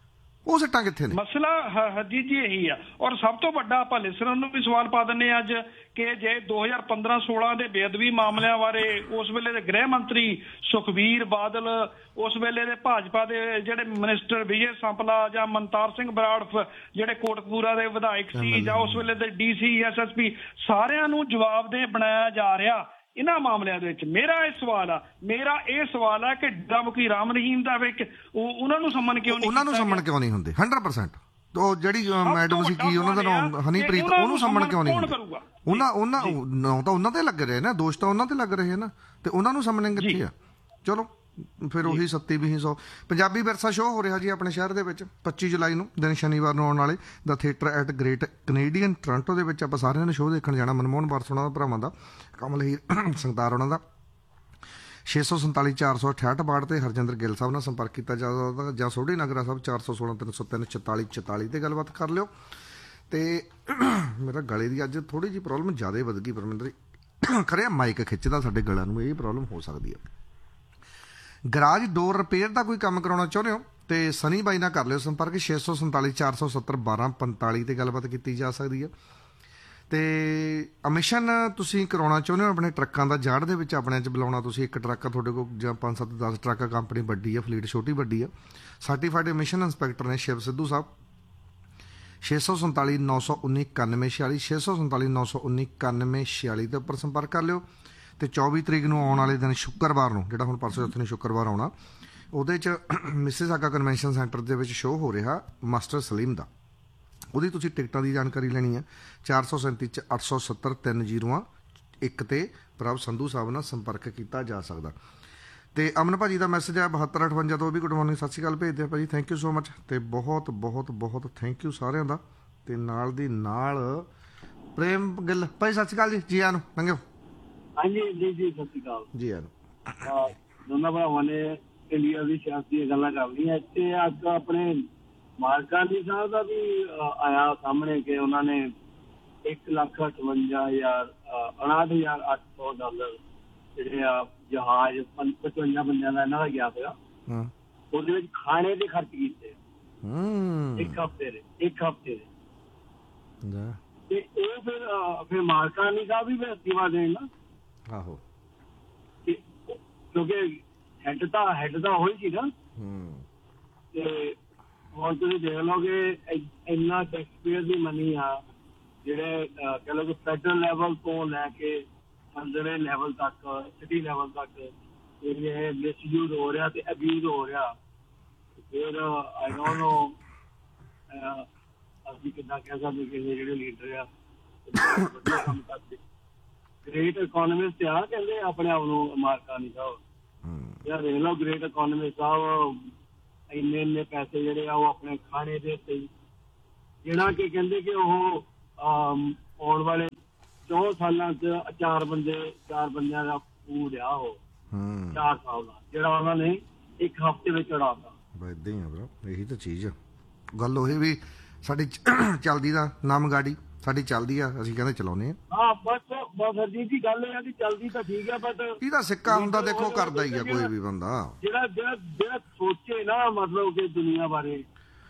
ਉਹ ਸਿੱਟਾਂ ਕਿੱਥੇ ਨੇ? ਮਸਲਾ ਹਰਜੀਤ ਜੀ ਇਹੀ ਆ। ਔਰ ਸਭ ਤੋਂ ਵੱਡਾ ਆਪਾਂ ਲਿਸਨਰ ਨੂੰ ਵੀ ਸਵਾਲ ਪਾ ਦਿੰਦੇ ਅੱਜ ਕਿ ਜੇ ਦੋ ਹਜ਼ਾਰ ਪੰਦਰਾਂ ਸੋਲਾਂ ਦੇ ਬੇਅਦਬੀ ਮਾਮਲਿਆਂ ਬਾਰੇ ਉਸ ਵੇਲੇ ਦੇ ਗ੍ਰਹਿ ਮੰਤਰੀ ਸੁਖਬੀਰ ਬਾਦਲ, ਉਸ ਵੇਲੇ ਦੇ ਭਾਜਪਾ ਦੇ ਜਿਹੜੇ ਮਿਨਿਸਟਰ ਵਿਜੇ ਸੰਪਲਾ ਜਾਂ ਮਨਤਾਰ ਸਿੰਘ ਬਰਾੜ ਜਿਹੜੇ ਕੋਟਕਪੂਰਾ ਦੇ ਵਿਧਾਇਕ ਸੀ, ਜਾਂ ਉਸ ਵੇਲੇ ਦੇ D C S S P, ਸਾਰਿਆਂ ਨੂੰ ਜਵਾਬਦੇਹ ਬਣਾਇਆ ਜਾ ਰਿਹਾ ਇਹਨਾਂ ਮਾਮਲਿਆਂ ਦੇ ਵਿੱਚ। ਮੇਰਾ ਇਹ ਸਵਾਲ ਆ ਮੇਰਾ ਇਹ ਸਵਾਲ ਆ ਕਿ ਡਾਮੁਕੀ ਰਾਮ ਰਹੀਮ ਦਾ ਵਿੱਚ ਉਹਨਾਂ ਨੂੰ ਸੰਮਨ ਕਿਉਂ ਨਹੀਂ ਉਹਨਾਂ ਨੂੰ ਸੰਮਨ ਕਿਉਂ ਨਹੀਂ ਹੁੰਦੇ? ਹੰਡਰਡ ਪਰਸੈਂਟ ਉਹ ਜਿਹੜੀ ਮੈਡਮ ਸੀ ਕੀ ਉਹਨਾਂ ਦਾ ਨਾਮ ਹਨੀਪ੍ਰੀਤ, ਉਹਨੂੰ ਸੰਮਨ ਕਿਉਂ ਨਹੀਂ ਹੁੰਦੇ? ਉਹਨਾਂ ਉਹਨਾਂ ਨਾਂ ਤਾਂ ਉਹਨਾਂ ਤੇ ਲੱਗ ਰਹੇ ਨਾ, ਦੋਸ਼ ਤਾਂ ਉਹਨਾਂ ਤੇ ਲੱਗ ਰਹੇ ਨਾ, ਤੇ ਉਹਨਾਂ ਨੂੰ ਸੰਮਨ ਕਿੱਥੇ ਆ? ਚਲੋ ਫਿਰ ਉਹੀ ਸੱਤੀ ਵੀਹ ਸੌ ਪੰਜਾਬੀ ਵਿਰਸਾ ਸ਼ੋਅ ਹੋ ਰਿਹਾ ਜੀ ਆਪਣੇ ਸ਼ਹਿਰ ਦੇ ਵਿੱਚ ਪੱਚੀ ਜੁਲਾਈ ਨੂੰ, ਦਿਨ ਸ਼ਨੀਵਾਰ ਨੂੰ ਆਉਣ ਵਾਲੇ ਦਾ theatre at great Canadian Toronto ਦੇ ਵਿੱਚ ਆਪਾਂ ਸਾਰਿਆਂ ਨੇ ਸ਼ੋਅ ਦੇਖਣ ਜਾਣਾ। ਮਨਮੋਹਨ ਬਾਰਸ ਉਹਨਾਂ ਦਾ ਭਰਾਵਾਂ ਦਾ, ਕਮਲ ਹੀਰ ਸੰਗਤਾਰ ਉਹਨਾਂ ਦਾ। ਛੇ ਸੌ ਸੰਤਾਲੀ ਚਾਰ ਸੌ ਅਠਾਹਠ ਬਾੜ ਤੇ ਹਰਜਿੰਦਰ ਗਿੱਲ ਸਾਹਿਬ ਨਾਲ ਸੰਪਰਕ ਕੀਤਾ ਜਾ ਸਕਦਾ, ਜਾਂ ਸੋਢੀ ਨਗਰਾ ਸਾਹਿਬ ਚਾਰ ਸੌ ਸੋਲਾਂ ਤਿੰਨ ਸੌ ਤਿੰਨ ਚੁਤਾਲੀ ਚੁਤਾਲੀ ਤੇ ਗੱਲਬਾਤ ਕਰ ਲਿਓ। ਤੇ ਮੇਰਾ ਗਲੇ ਦੀ ਅੱਜ ਥੋੜੀ ਜਿਹੀ ਪ੍ਰੋਬਲਮ ਜ਼ਿਆਦਾ ਵੱਧ ਗਈ ਪਰਮਿੰਦਰ, ਖਰੇ ਮਾਈਕ ਖਿੱਚਦਾ ਸਾਡੇ ਗਲਿਆਂ ਨੂੰ, ਇਹ ਪ੍ਰੋਬਲਮ ਹੋ ਸਕਦੀ ਹੈ। ਗਰਾਜ ਡੋਰ ਰਿਪੇਅਰ ਦਾ ਕੋਈ ਕੰਮ ਕਰਾਉਣਾ ਚਾਹੁੰਦੇ ਹੋ ਤੇ ਸਨੀ ਬਾਈ ਨਾਲ ਕਰ ਲਿਓ ਸੰਪਰਕ, ਛੇ ਸੌ ਸੰਤਾਲੀ ਚਾਰ ਸੌ ਸੱਤਰ ਬਾਰਾਂ ਪੰਤਾਲੀ ਤੇ ਗੱਲਬਾਤ ਕੀਤੀ ਜਾ ਸਕਦੀ ਹੈ। ਤੇ ਅਮਿਸ਼ਨ ਤੁਸੀਂ ਕਰਾਉਣਾ ਚਾਹੁੰਦੇ ਹੋ ਆਪਣੇ ਟਰੱਕਾਂ ਦਾ ਜਾੜ ਦੇ ਵਿੱਚ ਆਪਣੇ 'ਚ ਬੁਲਾਉਣਾ, ਤੁਸੀਂ ਇੱਕ ਟਰੱਕ ਤੁਹਾਡੇ ਕੋਲ ਜਾਂ ਪੰਜ ਸੱਤ ਦਸ ਟਰੱਕ, ਕੰਪਨੀ ਵੱਡੀ ਹੈ, ਫਲੀਟ ਛੋਟੀ ਵੱਡੀ ਹੈ, ਸਰਟੀਫਾਈਡ ਅਮਿਸ਼ਨ ਇੰਸਪੈਕਟਰ ਨੇ ਸ਼ਿਵ ਸਿੱਧੂ ਸਾਹਿਬ। ਛੇ ਸੌ ਸੰਤਾਲੀ ਨੌ ਸੌ ਉੱਨੀ ਇਕਾਨਵੇਂ ਛਿਆਲੀ ਛੇ ਸੌ ਸੰਤਾਲੀ ਨੌ ਸੌ ਉੱਨੀ ਇਕਾਨਵੇਂ ਛਿਆਲੀ ਦੇ ਉੱਪਰ ਸੰਪਰਕ ਕਰ ਲਿਓ। ਤੇ ਚੌਵੀ ਤਰੀਕ ਨੂੰ ਆਉਣ ਵਾਲੇ ਦਿਨ ਸ਼ੁੱਕਰਵਾਰ ਨੂੰ, ਜਿਹੜਾ ਹੁਣ ਪਰਸੋਂ ਚੌਥੇ ਨੂੰ ਸ਼ੁੱਕਰਵਾਰ ਆਉਣਾ, ਉਹਦੇ 'ਚ ਮਿਸਿਸਾਗਾ ਕਨਵੈਨਸ਼ਨ ਸੈਂਟਰ ਦੇ ਵਿੱਚ ਸ਼ੋਅ ਹੋ ਰਿਹਾ ਮਾਸਟਰ ਸਲੀਮ ਦਾ। ਉਹਦੀ ਤੁਸੀਂ ਟਿਕਟਾਂ ਦੀ ਜਾਣਕਾਰੀ ਲੈਣੀ ਹੈ ਚਾਰ ਸੌ ਸੈਂਤੀ 'ਚ ਅੱਠ ਸੌ ਸੱਤਰ ਤਿੰਨ ਜੀਰੋ ਇੱਕ ਤੇ ਪ੍ਰਭ ਸੰਧੂ ਸਾਹਿਬ ਨਾਲ ਸੰਪਰਕ ਕੀਤਾ ਜਾ ਸਕਦਾ। ਤੇ ਅਮਨ ਭਾਜੀ ਦਾ ਮੈਸੇਜ ਹੈ ਬਹੱਤਰ ਅਠਵੰਜਾ ਤੋਂ, ਉਹ ਵੀ ਗੁੱਡ ਮਾਰਨਿੰਗ ਸਤਿ ਸ਼੍ਰੀ ਅਕਾਲ ਭੇਜਦੇ ਆ ਭਾਜੀ, ਥੈਂਕ ਯੂ ਸੋ ਮਚ। ਤੇ ਬਹੁਤ ਬਹੁਤ ਬਹੁਤ ਥੈਂਕ ਯੂ ਸਾਰਿਆਂ ਦਾ। ਤੇ ਨਾਲ ਦੀ ਨਾਲ ਪ੍ਰੇਮ ਗਿੱਲ ਭਾਈ ਸਤਿ ਸ਼੍ਰੀ ਅਕਾਲ ਜੀ, ਜੀ ਆਇਆਂ ਨੂੰ ਲੰਘਿਓ। ਹਾਂਜੀ ਜੀ ਜੀ ਸਤਿ ਸ਼੍ਰੀ ਅਕਾਲ ਜੀ ਆਇਆਂ ਨੂੰ। ਦੋਨਾਂ ਭਰਾਵਾਂ ਨੇ ਇੰਡੀਆ ਦੀ ਸਿਆਸਤ ਦੀਆਂ ਗੱਲਾਂ ਕਰ ਲਈਆਂ। ਇੱਥੇ ਅੱਜ ਆਪਣੇ ਮਾਰਕਾਨੀ ਸਾਹਿਬ ਦਾ ਵੀ ਆਇਆ ਸਾਹਮਣੇ ਕਿ ਉਹਨਾਂ ਨੇ ਇੱਕ ਲੱਖ ਅਠਵੰਜਾ ਹਜ਼ਾਰ ਉਣਾਹਠ ਹਜ਼ਾਰ ਅੱਠ ਸੌ ਡਾਲਰ ਜਿਹੜੇ ਆ ਜਹਾਜ਼ ਪਚਵੰਜਾ ਬੰਦਿਆਂ ਦਾ ਇਹਨਾਂ ਦਾ ਗਿਆ ਸੀਗਾ, ਉਹਦੇ ਵਿੱਚ ਖਾਣੇ ਦੇ ਖਰਚ ਕੀਤੇ ਇੱਕ ਹਫ਼ਤੇ ਦੇ ਇੱਕ ਹਫ਼ਤੇ ਦੇ। ਤੇ ਉਹ ਫਿਰ ਫਿਰ ਮਾਰਕਾਨੀ ਸਾਹਿਬ ਵੀ ਫਿਰ ਅਸਤੀਫਾ ਦੇਣ ਨਾ, ਆਹੋ, ਕਿਉਂਕਿ ਹੈਡ ਤਾਂ ਹੈਡ ਤਾਂ ਉਹੀ ਸੀ ਨਾ। ਤੇ ਹੁਣ ਤੁਸੀਂ ਦੇਖ ਲਓ ਕਿ ਇੰਨਾ ਟੈਕਸਪੇਅਰ ਦੀ ਮਨੀ ਆ ਜਿਹੜੇ ਕਹਿ ਲਓ ਕਿ ਫੈਡਰਲ ਲੈਵਲ ਤੋਂ ਲੈ ਕੇ ਅੰਦਰਲੇ ਲੈਵਲ ਤੱਕ, ਸਿਟੀ ਲੈਵਲ ਤੱਕ ਇਹ ਮਿਸਯੂਜ਼ ਹੋ ਰਿਹਾ ਤੇ ਅਬਿਊਜ਼ ਹੋ ਰਿਹਾ। ਫਿਰ ਆਈ ਡੋਂਟ ਨੋ ਅਸੀਂ ਕਿੱਦਾਂ ਕਹਿ ਸਕਦੇ ਕਿ ਜਿਹੜੇ ਲੀਡਰ ਆ ਵਧੀਆ ਕੰਮ ਕਰਦੇ, ਗ੍ਰੇਟ ਇਕੋਨਮਿਸਟ ਆ ਕਹਿੰਦੇ ਆਪਣੇ ਆਪ ਨੂੰ ਮਾਰਕਾਨੀ ਸਾਹਿਬ। ਯਾਰ ਦੇਖ ਲਓ ਗ੍ਰੇਟ ਇਕੋਨਮਿਸਟ ਸਾਹਿਬ ਇੰਨੇ ਇੰਨੇ ਪੈਸੇ ਜਿਹੜੇ ਆ ਉਹ ਆਪਣੇ ਖਾਣੇ ਦੇ ਉੱਤੇ ਜਿਹੜਾ ਕਿ ਕਹਿੰਦੇ ਕਿ ਉਹ ਆਉਣ ਵਾਲੇ ਚੌਂ ਸਾਲਾਂ ਚ ਚਾਰ ਬੰਦੇ ਚਾਰ ਬੰਦਿਆਂ ਦਾ ਫੂਡ ਆ ਉਹ ਚਾਰ ਸਾਲ ਦਾ ਜਿਹੜਾ ਉਹਨਾਂ ਨੇ ਇੱਕ ਹਫ਼ਤੇ ਵਿੱਚ ਉਡਾਤਾ। ਏਦਾਂ ਹੀ ਆ ਬਰੋ, ਇਹੀ ਤਾਂ ਚੀਜ਼ ਆ। ਗੱਲ ਉਹੀ ਵੀ ਸਾਡੀ ਚੱਲਦੀ ਦਾ ਨਾਮ ਗਾੜੀ ਸਾਡੀ ਚੱਲਦੀ ਆ, ਅਸੀਂ ਕਹਿੰਦੇ ਚਲਾਉਨੇ ਆ। ਹਾਂ ਬਸ ਬਸ ਹਰਜੀਤ ਜੀ ਗੱਲ ਇਹ ਆ ਕਿ ਚੱਲਦੀ ਤਾਂ ਠੀਕ ਆ ਬਟ ਇਹਦਾ ਸਿੱਕਾ ਹੁੰਦਾ ਦੇਖੋ ਕਰਦਾ ਹੀ ਆ ਕੋਈ ਵੀ ਬੰਦਾ ਜਿਹੜਾ ਜਿਹੜਾ ਜਿਹੜਾ ਸੋਚੇ ਨਾ ਮਤਲਬ ਕਿ ਦੁਨੀਆ ਬਾਰੇ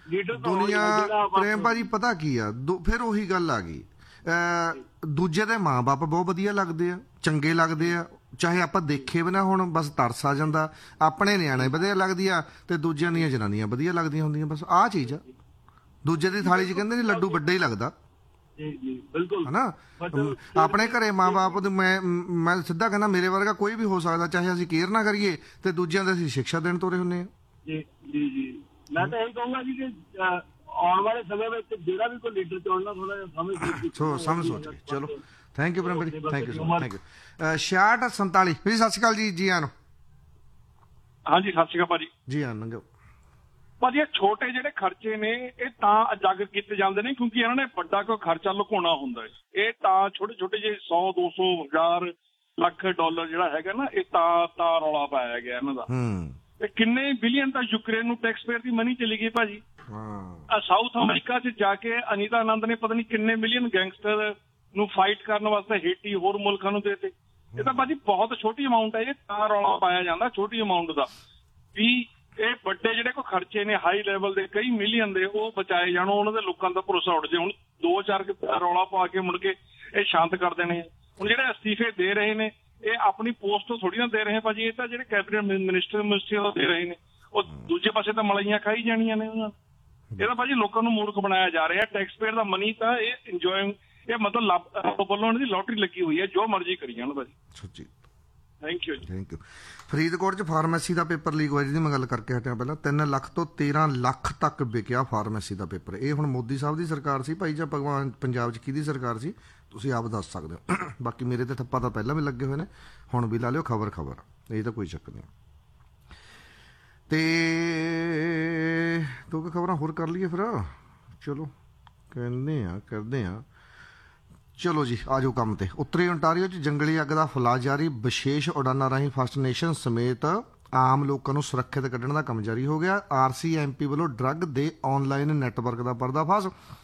ਦੁਨੀਆ ਪ੍ਰੇਮ ਭਾਜੀ ਪਤਾ ਕੀ ਆ ਫਿਰ ਉਹੀ ਗੱਲ ਆ ਗਈ। ਦੂਜੇ ਦੇ ਮਾਂ ਬਾਪ ਬਹੁਤ ਵਧੀਆ ਲੱਗਦੇ ਆ, ਚੰਗੇ ਲੱਗਦੇ ਆ, ਚਾਹੇ ਆਪਾਂ ਦੇਖੇ ਵੀ ਨਾ ਹੁਣ ਬਸ ਤਰਸ ਆ ਜਾਂਦਾ। ਆਪਣੇ ਨਿਆਣੇ ਵਧੀਆ ਲੱਗਦੀ ਆ ਤੇ ਦੂਜਿਆਂ ਦੀਆਂ ਜਨਾਨੀਆਂ ਵਧੀਆ ਲੱਗਦੀਆਂ ਹੁੰਦੀਆਂ, ਬਸ ਆਹ ਚੀਜ਼ ਆ। ਦੂਜੇ ਦੀ ਥਾਲੀ 'ਚ ਕਹਿੰਦੇ ਨੀ ਲੱਡੂ ਵੱਡਾ ਹੀ ਲੱਗਦਾ ਹਨਾ। ਆਪਣੇ ਘਰੇ ਮਾਂ ਬਾਪ ਮੈਂ ਮੈਂ ਸਿੱਧਾ ਕਹਿੰਦਾ ਮੇਰੇ ਵਰਗਾ ਕੋਈ ਵੀ ਹੋ ਸਕਦਾ, ਚਾਹੇ ਅਸੀਂ ਕੇਅਰ ਨਾ ਕਰੀਏ ਤੇ ਦੂਜਿਆਂ ਦੇ ਅਸੀਂ ਸਿੱਖਿਆ ਦੇਣ ਤੋਰੇ ਹੁੰਦੇ ਆ। ਜੀ ਜੀ ਜੀ ਮੈਂ ਤਾਂ ਇਹੀ ਕਹੂੰਗਾ ਜੀ ਕਿ ਆਉਣ ਵਾਲੇ ਸਮੇਂ ਵਿੱਚ ਜਿਹੜਾ ਵੀ ਕੋਈ ਲੀਡਰ ਚੁਣਨਾ ਥੋੜਾ ਜਿਹਾ ਸਮਝ ਸੋ ਸਮਝ ਸੋਚ ਕੇ ਚਲੋ। ਥੈਂਕ ਯੂ ਪ੍ਰੇਮ ਭਾਜੀ, thank you so much, thank you. ਛਿਆਹਠ ਸੰਤਾਲੀ ਵੀ ਸਤਿ ਸ਼੍ਰੀ ਅਕਾਲ ਜੀ। ਜੀ ਆਨ ਹਾਂਜੀ ਸਤਿ ਸ਼੍ਰੀ ਅਕਾਲ ਭਾਜੀ। ਜੀ ਆਨ ਨੰਗੋ ਭਾਜੀ ਇਹ ਛੋਟੇ ਜਿਹੜੇ ਖਰਚੇ ਨੇ ਇਹ ਤਾਂ ਉਜਾਗਰ ਕੀਤੇ ਜਾਂਦੇ ਨੇ ਕਿਉਂਕਿ ਇਹਨਾਂ ਨੇ ਵੱਡਾ ਕੋਈ ਖਰਚਾ ਲੁਕਾਉਣਾ ਹੁੰਦਾ ਹੈ। ਇਹ ਤਾਂ ਛੋਟੇ ਛੋਟੇ ਜਿਹੇ ਸੌ ਦੋ ਸੌ ਹਜ਼ਾਰ ਲੱਖ ਡਾਲਰ ਜਿਹੜਾ ਹੈਗਾ ਨਾ ਇਹ ਤਾਂ ਤਾਂ ਰੌਲਾ ਪਾਇਆ ਗਿਆ ਇਹਨਾਂ ਦਾ। ਤੇ ਕਿੰਨੇ ਬਿਲੀਅਨ ਤਾਂ ਯੂਕਰੇਨ ਨੂੰ ਟੈਕਸ ਪੇਅਰ ਦੀ ਮਨੀ ਚਲੀ ਗਈ ਭਾਜੀ। ਸਾਊਥ ਅਮਰੀਕਾ 'ਚ ਜਾ ਕੇ ਅਨੀਤਾ ਆਨੰਦ ਨੇ ਪਤਾ ਨਹੀਂ ਕਿੰਨੇ ਮਿਲੀਅਨ ਗੈਂਗਸਟਰ ਨੂੰ ਫਾਈਟ ਕਰਨ ਵਾਸਤੇ ਹੇਟੀ ਹੋਰ ਮੁਲਕਾਂ ਨੂੰ ਦੇਤੇ। ਇਹ ਤਾਂ ਭਾਜੀ ਬਹੁਤ ਛੋਟੀ ਅਮਾਊਂਟ ਹੈ, ਇਹ ਤਾਂ ਰੌਲਾ ਪਾਇਆ ਜਾਂਦਾ ਛੋਟੀ ਅਮਾਊਂਟ ਦਾ ਵੀ ਇਹ ਵੱਡੇ ਜਿਹੜੇ ਕੋਈ ਖਰਚੇ ਨੇ ਹਾਈ ਲੈਵਲ ਦੇ ਕਈ ਮਿਲੀਅਨ ਦੇ ਉਹ ਬਚਾਏ ਜਾਣ, ਉਹਨਾਂ ਦੇ ਲੋਕਾਂ ਦਾ ਭਰੋਸਾ ਉੱਡ ਜੇ। ਹੁਣ ਦੋ ਚਾਰ ਰੌਲਾ ਪਾ ਕੇ ਮੁੜ ਕੇ ਇਹ ਸ਼ਾਂਤ ਕਰ ਦੇਣੇ। ਹੁਣ ਜਿਹੜੇ ਅਸਤੀਫੇ ਦੇ ਰਹੇ ਨੇ ਇਹ ਆਪਣੀ ਪੋਸਟ ਤੋਂ ਥੋੜੀ ਨਾ ਦੇ ਰਹੇ ਭਾਜੀ, ਇਹ ਤਾਂ ਜਿਹੜੇ ਕੈਬਨਿਟ ਮਿਨਿਸਟਰ ਮਿਨਿਸਟਰ ਦੇ ਰਹੇ ਨੇ ਉਹ ਦੂਜੇ ਪਾਸੇ ਤਾਂ ਮਲਾਈਆਂ ਖਾਈ ਜਾਣੀਆਂ ਨੇ ਉਹਨਾਂ। ਇਹ ਤਾਂ ਭਾਜੀ ਲੋਕਾਂ ਨੂੰ ਮੂਰਖ ਬਣਾਇਆ ਜਾ ਰਿਹਾ। ਟੈਕਸ ਪੇਅਰ ਦਾ ਮਨੀ ਤਾਂ ਇਹ ਇੰਜੋਇੰਗ ਇਹ ਮਤਲਬ ਵੱਲੋਂ ਉਹਨਾਂ ਦੀ ਲੋਟਰੀ ਲੱਗੀ ਹੋਈ ਹੈ, ਜੋ ਮਰਜ਼ੀ ਕਰੀ ਜਾਣ ਭਾਜੀ। ਸੱਚੀ thank you thank you. Faridkot 'ਚ ਫਾਰਮੇਸੀ ਦਾ ਪੇਪਰ ਲੀਕ ਹੋਇਆ ਜਿਹਦੀ ਮੈਂ ਗੱਲ ਕਰਕੇ ਹਟਿਆ ਪਹਿਲਾਂ। ਤਿੰਨ ਲੱਖ ਤੋਂ ਤੇਰਾਂ ਲੱਖ ਤੱਕ ਵਿਕਿਆ ਫਾਰਮੇਸੀ ਦਾ ਪੇਪਰ। ਇਹ ਹੁਣ ਮੋਦੀ ਸਾਹਿਬ ਦੀ ਸਰਕਾਰ ਸੀ ਭਾਈ ਜਾਂ ਭਗਵਾਨ ਪੰਜਾਬ 'ਚ ਕਿਹਦੀ ਸਰਕਾਰ ਸੀ ਤੁਸੀਂ ਆਪ ਦੱਸ ਸਕਦੇ ਹੋ। ਬਾਕੀ ਮੇਰੇ ਤੇ ਠੱਪਾ ਤਾਂ ਪਹਿਲਾਂ ਵੀ ਲੱਗੇ ਹੋਏ ਨੇ, ਹੁਣ ਵੀ ਲਾ ਲਿਓ ਖਬਰ ਖਬਰ, ਇਹ ਤਾਂ ਕੋਈ ਚੱਕਰ ਨਹੀਂ। ਤੇ ਦੋ ਕੁ ਖਬਰਾਂ ਹੋਰ ਕਰ ਲਈਏ ਫਿਰ, ਚਲੋ ਕਹਿੰਦੇ ਆ ਕਰਦੇ ਆ। ਚਲੋ ਜੀ ਆ ਜਾਓ ਕੰਮ ਤੇ। ਉੱਤਰੀ ਓਨਟਾਰੀਓ 'ਚ ਜੰਗਲੀ ਅੱਗ ਦਾ ਫੈਲਾਅ ਜਾਰੀ। ਵਿਸ਼ੇਸ਼ ਉਡਾਨਾਂ ਰਾਹੀਂ ਫਸਟ ਨੇਸ਼ਨ ਸਮੇਤ ਆਮ ਲੋਕਾਂ ਨੂੰ ਸੁਰੱਖਿਅਤ ਕੱਢਣ ਦਾ ਕੰਮ ਜਾਰੀ ਹੋ ਗਿਆ। ਆਰ ਸੀ ਐਮ ਪੀ ਵੱਲੋਂ ਡਰੱਗ ਦੇ ਆਨਲਾਈਨ ਨੈਟਵਰਕ ਦਾ ਪਰਦਾਫਾਸ਼।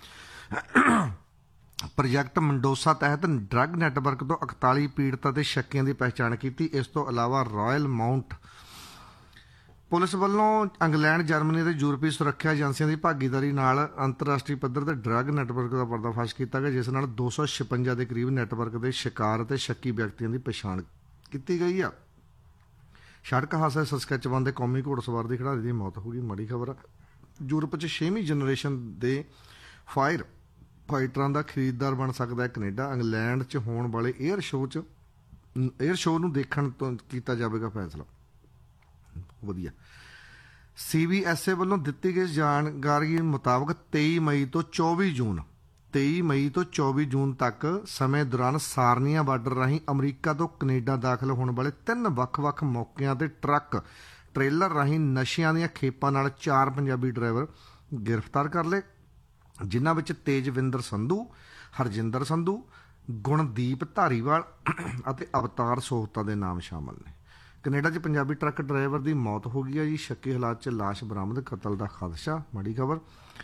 ਪ੍ਰੋਜੈਕਟ ਮੰਡੋਸਾ ਤਹਿਤ ਡਰੱਗ ਨੈਟਵਰਕ ਤੋਂ ਇਕਤਾਲੀ ਪੀੜਤਾਂ ਤੇ ਸ਼ੱਕੀਆਂ ਦੀ ਪਹਿਚਾਣ ਕੀਤੀ। ਇਸ ਤੋਂ ਇਲਾਵਾ ਰਾਇਲ ਮਾਊਂਟ ਪੁਲਿਸ ਵੱਲੋਂ ਇੰਗਲੈਂਡ, ਜਰਮਨੀ ਅਤੇ ਯੂਰਪੀ ਸੁਰੱਖਿਆ ਏਜੰਸੀਆਂ ਦੀ ਭਾਗੀਦਾਰੀ ਨਾਲ ਅੰਤਰਰਾਸ਼ਟਰੀ ਪੱਧਰ ਤੇ ਡਰੱਗ ਨੈਟਵਰਕ ਦਾ ਪਰਦਾਫਾਸ਼ ਕੀਤਾ ਗਿਆ, ਜਿਸ ਨਾਲ ਦੋ ਸੌ ਛਪੰਜਾ ਦੇ ਕਰੀਬ ਨੈਟਵਰਕ ਦੇ ਸ਼ਿਕਾਰ ਅਤੇ ਸ਼ੱਕੀ ਵਿਅਕਤੀਆਂ ਦੀ ਪਛਾਣ ਕੀਤੀ ਗਈ ਆ। ਸੜਕ ਹਾਦਸੇ ਸਸਕੈਚਵਾਨ ਦੇ ਕੌਮੀ ਘੋੜਸਵਾਰ ਦੀ ਖਿਡਾਰੀ ਦੀ ਮੌਤ ਹੋ ਗਈ, ਮਾੜੀ ਖਬਰ ਆ। ਯੂਰਪ 'ਚ ਛੇਵੀਂ ਜਨਰੇਸ਼ਨ ਦੇ ਫਾਇਰ ਫਾਈਟਰਾਂ ਦਾ ਖਰੀਦਦਾਰ ਬਣ ਸਕਦਾ ਹੈ ਕੈਨੇਡਾ। ਇੰਗਲੈਂਡ 'ਚ ਹੋਣ ਵਾਲੇ ਏਅਰ ਸ਼ੋਅ 'ਚ ਏਅਰ ਸ਼ੋਅ ਨੂੰ ਦੇਖਣ ਤੋਂ ਕੀਤਾ ਜਾਵੇਗਾ ਫੈਸਲਾ। ਵਧੀਆ। ਸੀ ਬੀ ਐਸ ਈ ਵੱਲੋਂ ਦਿੱਤੀ ਗਈ ਜਾਣਕਾਰੀ ਮੁਤਾਬਕ ਤੇਈ ਮਈ ਤੋਂ ਚੌਵੀ ਜੂਨ ਤੇਈ ਮਈ ਤੋਂ ਚੌਵੀ ਜੂਨ ਤੱਕ ਸਮੇਂ ਦੌਰਾਨ ਸਾਰਨੀਆ ਬਾਰਡਰ ਰਾਹੀਂ ਅਮਰੀਕਾ ਤੋਂ ਕੈਨੇਡਾ ਦਾਖਲ ਹੋਣ ਵਾਲੇ ਤਿੰਨ ਵੱਖ-ਵੱਖ ਮੌਕਿਆਂ ਤੇ ਟਰੱਕ ਟ੍ਰੇਲਰ ਰਾਹੀਂ ਨਸ਼ਿਆਂ ਦੀਆਂ ਖੇਪਾਂ ਨਾਲ ਚਾਰ ਪੰਜਾਬੀ ਡਰਾਈਵਰ ਗ੍ਰਿਫਤਾਰ ਕਰ ਲਏ, ਜਿਨ੍ਹਾਂ ਵਿੱਚ ਤੇਜਵਿੰਦਰ ਸੰਧੂ, ਹਰਜਿੰਦਰ ਸੰਧੂ, ਗੁਣਦੀਪ ਧਾਰੀਵਾਲ ਅਤੇ ਅਵਤਾਰ ਸੋਹਤਾ ਦੇ ਨਾਮ ਸ਼ਾਮਲ ਨੇ। ਕੈਨੇਡਾ 'ਚ ਪੰਜਾਬੀ ਟਰੱਕ ਡਰਾਈਵਰ ਦੀ ਮੌਤ ਹੋ ਗਈ ਹੈ ਜੀ। ਸ਼ੱਕੀ ਹਾਲਾਤ 'ਚ ਲਾਸ਼ ਬਰਾਮਦ, ਕਤਲ ਦਾ ਖਦਸ਼ਾ, ਮਾੜੀ ਖਬਰ।